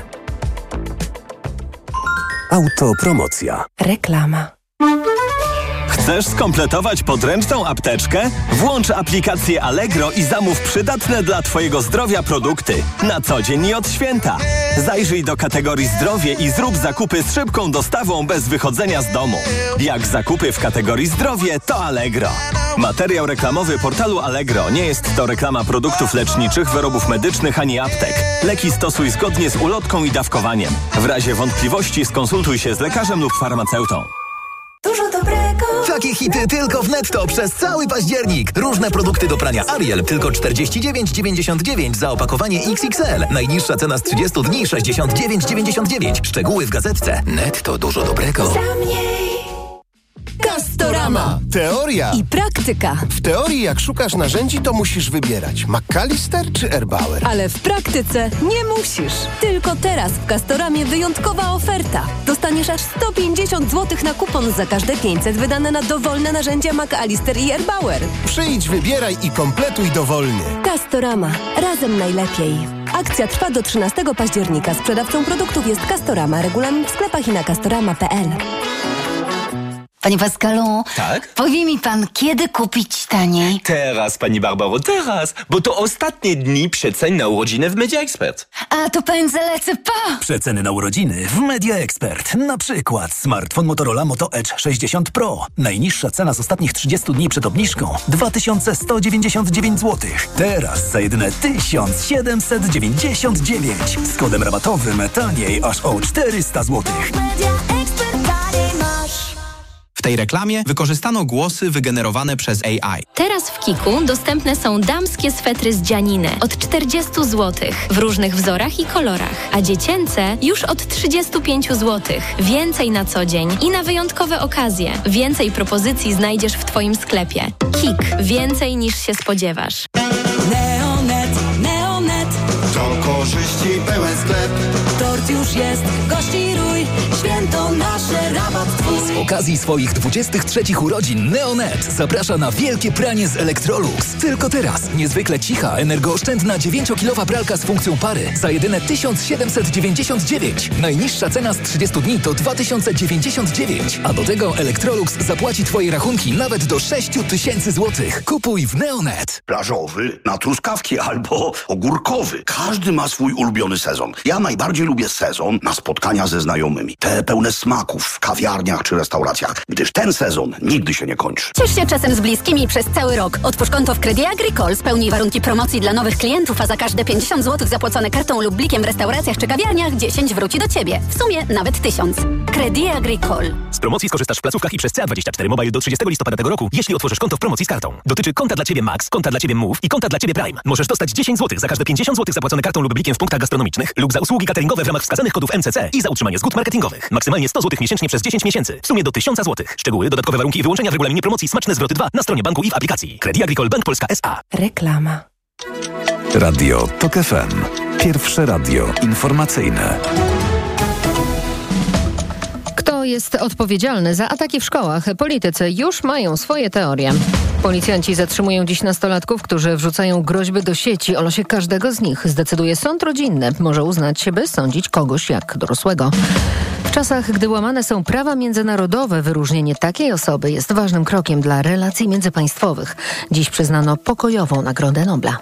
Autopromocja. Reklama. Chcesz skompletować podręczną apteczkę? Włącz aplikację Allegro i zamów przydatne dla Twojego zdrowia produkty. Na co dzień i od święta. Zajrzyj do kategorii zdrowie i zrób zakupy z szybką dostawą bez wychodzenia z domu. Jak zakupy w kategorii zdrowie, to Allegro. Materiał reklamowy portalu Allegro nie jest to reklama produktów leczniczych, wyrobów medycznych ani aptek. Leki stosuj zgodnie z ulotką i dawkowaniem. W razie wątpliwości skonsultuj się z lekarzem lub farmaceutą. Dużo dobrego. Takie hity tylko w Netto przez cały październik. Różne produkty do prania Ariel tylko czterdzieści dziewięć dziewięćdziesiąt dziewięć za opakowanie X X L. Najniższa cena z trzydziestu dni sześćdziesiąt dziewięć dziewięćdziesiąt dziewięć. Szczegóły w gazetce. Netto, dużo dobrego. Za mniej. Castorama. Teoria i praktyka. W teorii jak szukasz narzędzi, to musisz wybierać McAllister czy Erbauer. Ale w praktyce nie musisz. Tylko teraz w Castoramie wyjątkowa oferta. Dostaniesz aż sto pięćdziesiąt złotych na kupon za każde pięćset wydane na dowolne narzędzia McAllister i Erbauer. Przyjdź, wybieraj i kompletuj dowolnie. Castorama. Razem najlepiej. Akcja trwa do trzynastego października. Sprzedawcą produktów jest Castorama. Regulamin w sklepach i na castorama kropka p l. Panie Pascalu, tak? Powie mi pan, kiedy kupić taniej? Teraz, pani Barbaro, teraz, bo to ostatnie dni przecen na urodziny w Media Expert. A to pędzę lecę, pa! Przeceny na urodziny w Media Expert. Na przykład smartfon Motorola Moto Edge sześćdziesiąt Pro. Najniższa cena z ostatnich trzydziestu dni przed obniżką dwa tysiące sto dziewięćdziesiąt dziewięć złotych. Teraz za jedyne tysiąc siedemset dziewięćdziesiąt dziewięć. Z kodem rabatowym taniej aż o czterysta złotych. W tej reklamie wykorzystano głosy wygenerowane przez A I. Teraz w Kiku dostępne są damskie swetry z dzianiny od czterdziestu złotych w różnych wzorach i kolorach, a dziecięce już od trzydziestu pięciu złotych. Więcej na co dzień i na wyjątkowe okazje. Więcej propozycji znajdziesz w Twoim sklepie. Kik. Więcej niż się spodziewasz. Neonet, Neonet. To korzyści pełen sklep. Tort już jest, gości rój. Święto nasze, rabat twój. Z okazji swoich dwudziestych trzecich urodzin Neonet zaprasza na wielkie pranie z Electrolux. Tylko teraz niezwykle cicha, energooszczędna dziewięciokilowa pralka z funkcją pary za jedyne tysiąc siedemset dziewięćdziesiąt dziewięć. Najniższa cena z trzydziestu dni to dwa tysiące dziewięćdziesiąt dziewięć. A do tego Electrolux zapłaci Twoje rachunki nawet do sześciu tysięcy złotych. Kupuj w Neonet. Plażowy, na truskawki albo ogórkowy. Każdy ma swój ulubiony sezon. Ja najbardziej lubię sezon na spotkania ze znajomymi. Te pełne smaków w kawiarniach czy restauracjach, gdyż ten sezon nigdy się nie kończy. Ciesz się czasem z bliskimi przez cały rok. Otwórz konto w Credit Agricole, spełnij warunki promocji dla nowych klientów, a za każde pięćdziesiąt złotych zapłacone kartą lub blikiem w restauracjach czy kawiarniach dziesięć wróci do Ciebie. W sumie nawet tysiąc. Credit Agricole. Z promocji skorzystasz w placówkach i przez C A dwadzieścia cztery Mobile do trzydziestego listopada tego roku, jeśli otworzysz konto w promocji z kartą. Dotyczy konta dla Ciebie Max, konta dla Ciebie Move i konta dla Ciebie Prime. Możesz dostać dziesięć złotych za każde pięćdziesiąt złotych zapłacone kartą lub blikiem w punktach gastronomicznych lub za usługi cateringowe w ramach wskazanych kodów M C C i za utrzymanie zgód marketingowych. Maksymalnie sto złotych miesięcznie przez dziesięć miesięcy. W sumie do tysiąc złotych. Szczegóły, dodatkowe warunki i wyłączenia w regulaminie promocji Smaczne Zwroty dwa na stronie banku i w aplikacji. Credit Agricole Bank Polska S A. Reklama. Radio TOK F M. Pierwsze radio informacyjne. Kto jest odpowiedzialny za ataki w szkołach? Politycy już mają swoje teorie. Policjanci zatrzymują dziś nastolatków, którzy wrzucają groźby do sieci. O losie każdego z nich zdecyduje sąd rodzinny. Może uznać się, by sądzić kogoś jak dorosłego. W czasach, gdy łamane są prawa międzynarodowe, wyróżnienie takiej osoby jest ważnym krokiem dla relacji międzypaństwowych. Dziś przyznano pokojową Nagrodę Nobla.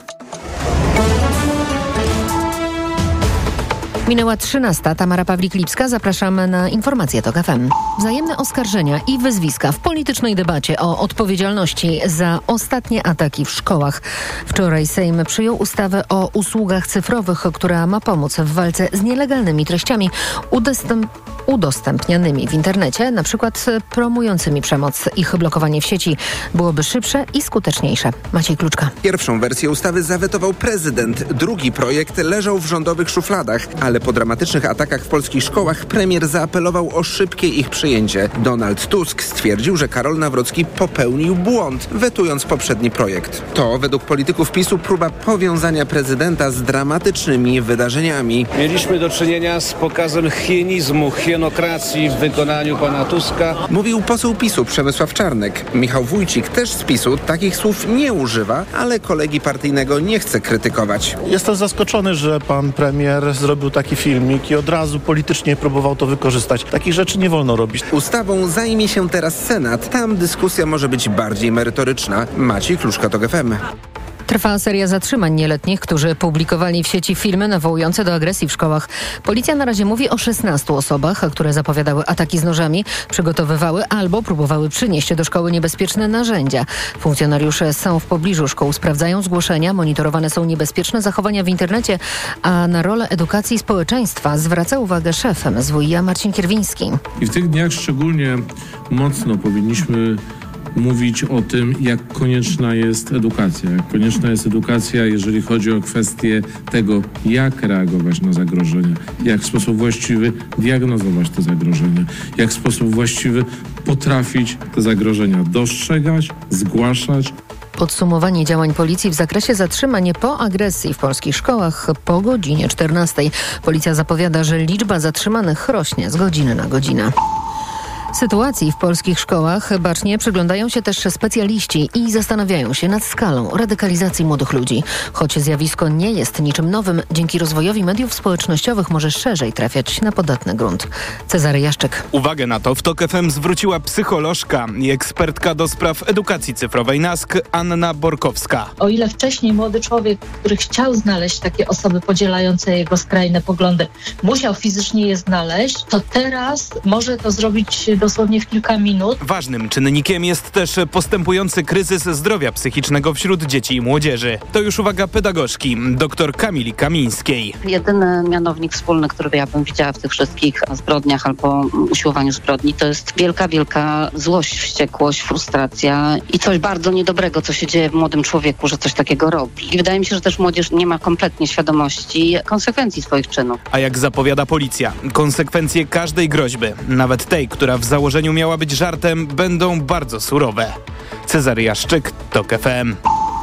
Minęła trzynasta. Tamara Pawlik-Lipska. Zapraszamy na informacje TOK F M. Wzajemne oskarżenia i wyzwiska w politycznej debacie o odpowiedzialności za ostatnie ataki w szkołach. Wczoraj Sejm przyjął ustawę o usługach cyfrowych, która ma pomóc w walce z nielegalnymi treściami udostęp- udostępnianymi w internecie, na przykład promującymi przemoc. Ich blokowanie w sieci byłoby szybsze i skuteczniejsze. Maciej Kluczka. Pierwszą wersję ustawy zawetował prezydent. Drugi projekt leżał w rządowych szufladach, ale po dramatycznych atakach w polskich szkołach premier zaapelował o szybkie ich przyjęcie. Donald Tusk stwierdził, że Karol Nawrocki popełnił błąd, wetując poprzedni projekt. To, według polityków PiSu, próba powiązania prezydenta z dramatycznymi wydarzeniami. Mieliśmy do czynienia z pokazem hienizmu, hienokracji w wykonaniu pana Tuska. Mówił poseł PiSu Przemysław Czarnek. Michał Wójcik, też z PiSu, takich słów nie używa, ale kolegi partyjnego nie chce krytykować. Jestem zaskoczony, że pan premier zrobił taki filmik i od razu politycznie próbował to wykorzystać. Takich rzeczy nie wolno robić. Ustawą zajmie się teraz Senat. Tam dyskusja może być bardziej merytoryczna. Maciej Kluczka, TOK F M. Trwa seria zatrzymań nieletnich, którzy publikowali w sieci filmy nawołujące do agresji w szkołach. Policja na razie mówi o szesnastu osobach, które zapowiadały ataki z nożami, przygotowywały albo próbowały przynieść do szkoły niebezpieczne narzędzia. Funkcjonariusze są w pobliżu szkół, sprawdzają zgłoszenia, monitorowane są niebezpieczne zachowania w internecie, a na rolę edukacji społeczeństwa zwraca uwagę szef M S W i-a Marcin Kierwiński. I w tych dniach szczególnie mocno powinniśmy mówić o tym, jak konieczna jest edukacja. Jak konieczna jest edukacja, jeżeli chodzi o kwestię tego, jak reagować na zagrożenia, jak w sposób właściwy diagnozować te zagrożenia, jak w sposób właściwy potrafić te zagrożenia dostrzegać, zgłaszać. Podsumowanie działań policji w zakresie zatrzymań po agresji w polskich szkołach po godzinie czternastej. Policja zapowiada, że liczba zatrzymanych rośnie z godziny na godzinę. Sytuacji w polskich szkołach bacznie przyglądają się też specjaliści i zastanawiają się nad skalą radykalizacji młodych ludzi. Choć zjawisko nie jest niczym nowym, dzięki rozwojowi mediów społecznościowych może szerzej trafiać na podatny grunt. Cezary Jaszczyk. Uwagę na to w TOK F M zwróciła psycholożka i ekspertka do spraw edukacji cyfrowej N A S K Anna Borkowska. O ile wcześniej młody człowiek, który chciał znaleźć takie osoby podzielające jego skrajne poglądy, musiał fizycznie je znaleźć, to teraz może to zrobić dosłownie w kilka minut. Ważnym czynnikiem jest też postępujący kryzys zdrowia psychicznego wśród dzieci i młodzieży. To już uwaga pedagogzki, dr Kamili Kamińskiej. Jedyny mianownik wspólny, który ja bym widziała w tych wszystkich zbrodniach albo usiłowaniu zbrodni, to jest wielka, wielka złość, wściekłość, frustracja i coś bardzo niedobrego, co się dzieje w młodym człowieku, że coś takiego robi. I wydaje mi się, że też młodzież nie ma kompletnie świadomości konsekwencji swoich czynów. A jak zapowiada policja, konsekwencje każdej groźby, nawet tej, która w założeniu miała być żartem, będą bardzo surowe. Cezary Jaszczyk, TOK F M.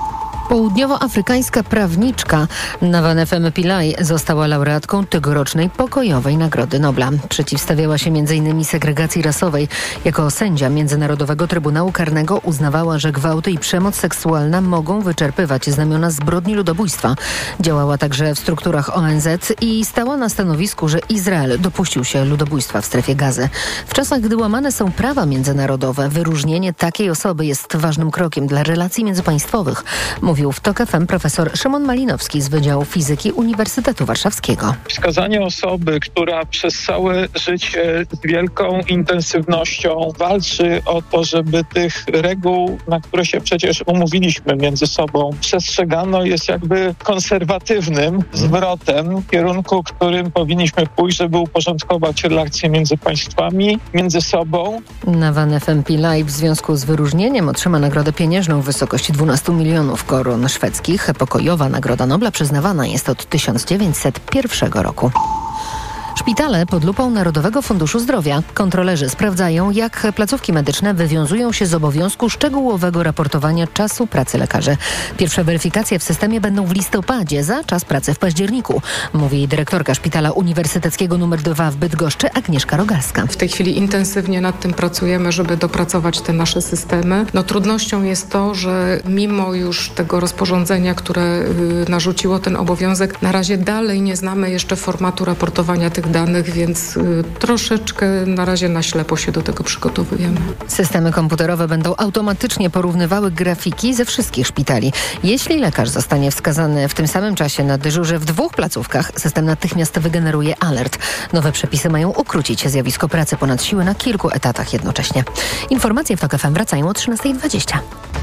Południowoafrykańska prawniczka Nawane Feme Pillay została laureatką tegorocznej pokojowej Nagrody Nobla. Przeciwstawiała się między innymi segregacji rasowej. Jako sędzia Międzynarodowego Trybunału Karnego uznawała, że gwałty i przemoc seksualna mogą wyczerpywać znamiona zbrodni ludobójstwa. Działała także w strukturach O N Z i stała na stanowisku, że Izrael dopuścił się ludobójstwa w strefie Gazy. W czasach, gdy łamane są prawa międzynarodowe, wyróżnienie takiej osoby jest ważnym krokiem dla relacji międzypaństwowych, mówi mówił w TOK F M profesor Szymon Malinowski z Wydziału Fizyki Uniwersytetu Warszawskiego. Wskazanie osoby, która przez całe życie z wielką intensywnością walczy o to, żeby tych reguł, na które się przecież umówiliśmy między sobą, przestrzegano, jest jakby konserwatywnym zwrotem w kierunku, którym powinniśmy pójść, żeby uporządkować relacje między państwami, między sobą. Nawan F M P Live w związku z wyróżnieniem otrzyma nagrodę pieniężną w wysokości dwunastu milionów koron szwedzkich. Pokojowa Nagroda Nobla przyznawana jest od tysiąc dziewięćset pierwszego roku. Szpitale pod lupą Narodowego Funduszu Zdrowia. Kontrolerzy sprawdzają, jak placówki medyczne wywiązują się z obowiązku szczegółowego raportowania czasu pracy lekarzy. Pierwsze weryfikacje w systemie będą w listopadzie za czas pracy w październiku, mówi dyrektorka Szpitala Uniwersyteckiego nr dwa w Bydgoszczy Agnieszka Rogalska. W tej chwili intensywnie nad tym pracujemy, żeby dopracować te nasze systemy. No, trudnością jest to, że mimo już tego rozporządzenia, które y, narzuciło ten obowiązek, na razie dalej nie znamy jeszcze formatu raportowania tych danych, więc y, troszeczkę na razie na ślepo się do tego przygotowujemy. Systemy komputerowe będą automatycznie porównywały grafiki ze wszystkich szpitali. Jeśli lekarz zostanie wskazany w tym samym czasie na dyżurze w dwóch placówkach, system natychmiast wygeneruje alert. Nowe przepisy mają ukrócić zjawisko pracy ponad siły na kilku etatach jednocześnie. Informacje w TOK F M wracają o trzynasta dwadzieścia.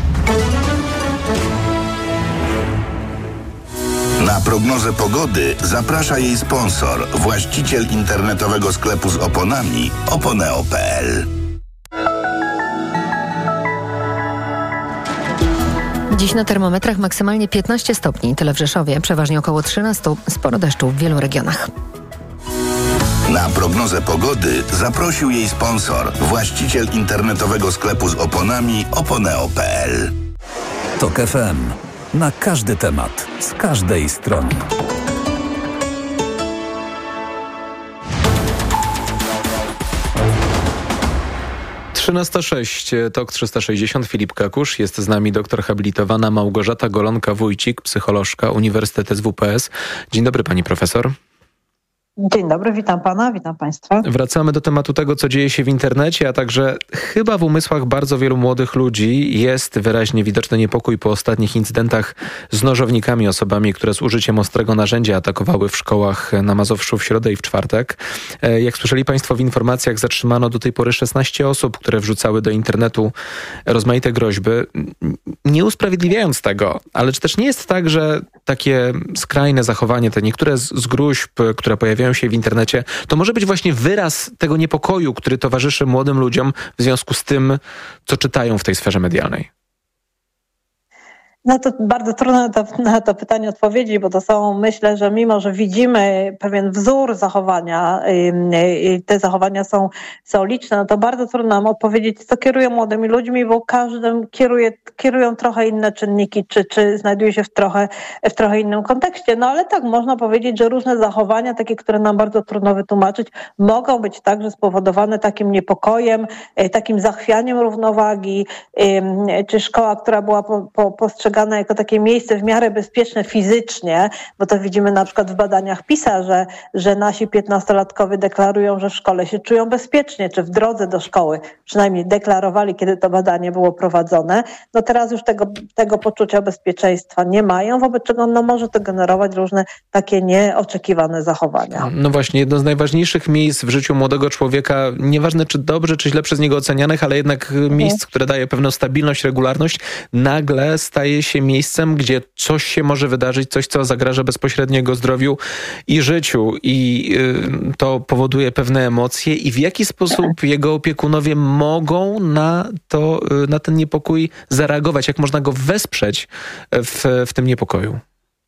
Na prognozę pogody zaprasza jej sponsor, właściciel internetowego sklepu z oponami oponeo kropka p l. Dziś na termometrach maksymalnie piętnaście stopni, tyle w Rzeszowie, przeważnie około trzynaście, sporo deszczu w wielu regionach. Na prognozę pogody zaprosił jej sponsor, właściciel internetowego sklepu z oponami oponeo kropka p l. TOK F M. Na każdy temat, z każdej strony. trzynasta sześć, TOK trzysta sześćdziesiąt, Filip Kakusz. Jest z nami doktor habilitowana Małgorzata Golonka-Wójcik, psycholożka, Uniwersytet S W P S. Dzień dobry, pani profesor. Dzień dobry, witam pana, witam państwa. Wracamy do tematu tego, co dzieje się w internecie, a także chyba w umysłach bardzo wielu młodych ludzi jest wyraźnie widoczny niepokój po ostatnich incydentach z nożownikami, osobami, które z użyciem ostrego narzędzia atakowały w szkołach na Mazowszu w środę i w czwartek. Jak słyszeli państwo w informacjach, zatrzymano do tej pory szesnaście osób, które wrzucały do internetu rozmaite groźby, nie usprawiedliwiając tego, ale czy też nie jest tak, że takie skrajne zachowanie, te niektóre z, z gruźb, które pojawiają się w internecie, to może być właśnie wyraz tego niepokoju, który towarzyszy młodym ludziom w związku z tym, co czytają w tej sferze medialnej? No to bardzo trudno na to, na to pytanie odpowiedzieć, bo to są, myślę, że mimo, że widzimy pewien wzór zachowania, i te zachowania są, są liczne, no to bardzo trudno nam odpowiedzieć, co kieruje młodymi ludźmi, bo każdym kieruje, kierują trochę inne czynniki, czy, czy znajduje się w trochę, w trochę innym kontekście. No ale tak, można powiedzieć, że różne zachowania, takie, które nam bardzo trudno wytłumaczyć, mogą być także spowodowane takim niepokojem, takim zachwianiem równowagi, czy szkoła, która była po, po, postrzegana jako takie miejsce w miarę bezpieczne fizycznie, bo to widzimy na przykład w badaniach PISA, że, że nasi piętnastolatkowie deklarują, że w szkole się czują bezpiecznie, czy w drodze do szkoły, przynajmniej deklarowali, kiedy to badanie było prowadzone. No teraz już tego, tego poczucia bezpieczeństwa nie mają, wobec czego no może to generować różne takie nieoczekiwane zachowania. No właśnie, jedno z najważniejszych miejsc w życiu młodego człowieka, nieważne czy dobrze, czy źle przez niego ocenianych, ale jednak mhm. miejsc, które daje pewną stabilność, regularność, nagle staje się miejscem, gdzie coś się może wydarzyć, coś, co zagraża bezpośrednio jego zdrowiu i życiu. I y, to powoduje pewne emocje. I w jaki sposób jego opiekunowie mogą na to, y, na ten niepokój zareagować? Jak można go wesprzeć w, w tym niepokoju?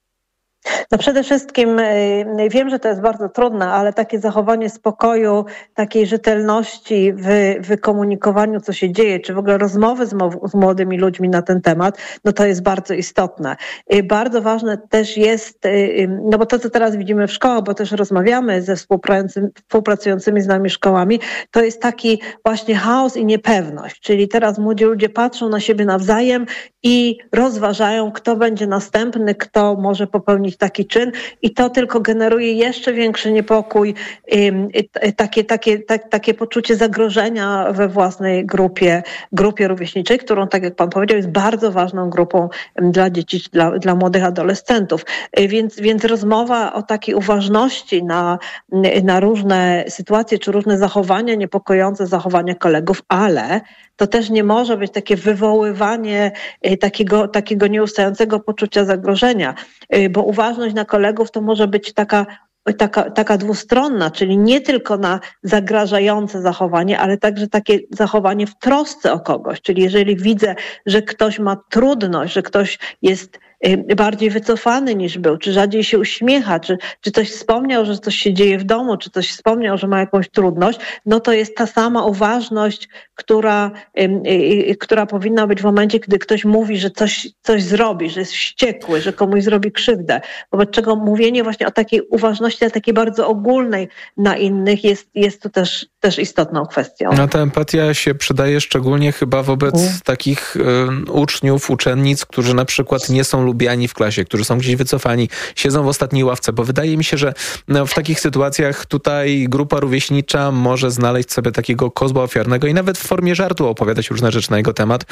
No przede wszystkim y, wiem, że to jest bardzo trudne, ale takie zachowanie spokoju, takiej rzetelności w wykomunikowaniu, co się dzieje, czy w ogóle rozmowy z, z młodymi ludźmi na ten temat, no to jest bardzo istotne. Y, bardzo ważne też jest, y, no bo to, co teraz widzimy w szkołach, bo też rozmawiamy ze współpracującymi, współpracującymi z nami szkołami, to jest taki właśnie chaos i niepewność, czyli teraz młodzi ludzie patrzą na siebie nawzajem i rozważają, kto będzie następny, kto może popełnić taki czyn i to tylko generuje jeszcze większy niepokój, takie, takie, tak, takie poczucie zagrożenia we własnej grupie, grupie rówieśniczej, którą, tak jak pan powiedział, jest bardzo ważną grupą dla dzieci, dla, dla młodych adolescentów. Więc, więc rozmowa o takiej uważności na, na różne sytuacje czy różne zachowania, niepokojące zachowania kolegów, ale to też nie może być takie wywoływanie takiego, takiego nieustającego poczucia zagrożenia, bo uważność na kolegów to może być taka Taka, taka dwustronna, czyli nie tylko na zagrażające zachowanie, ale także takie zachowanie w trosce o kogoś. Czyli jeżeli widzę, że ktoś ma trudność, że ktoś jest bardziej wycofany niż był, czy rzadziej się uśmiecha, czy, czy coś wspomniał, że coś się dzieje w domu, czy coś wspomniał, że ma jakąś trudność, no to jest ta sama uważność, która, która powinna być w momencie, gdy ktoś mówi, że coś, coś zrobi, że jest wściekły, że komuś zrobi krzywdę. Wobec czego mówienie właśnie o takiej uważności, a takiej bardzo ogólnej na innych jest, jest tu też, też istotną kwestią. No ta empatia się przydaje szczególnie chyba wobec mm. takich y, uczniów, uczennic, którzy na przykład nie są lubiani w klasie, którzy są gdzieś wycofani, siedzą w ostatniej ławce, bo wydaje mi się, że no, w takich sytuacjach tutaj grupa rówieśnicza może znaleźć sobie takiego kozła ofiarnego i nawet w formie żartu opowiadać różne rzeczy na jego temat.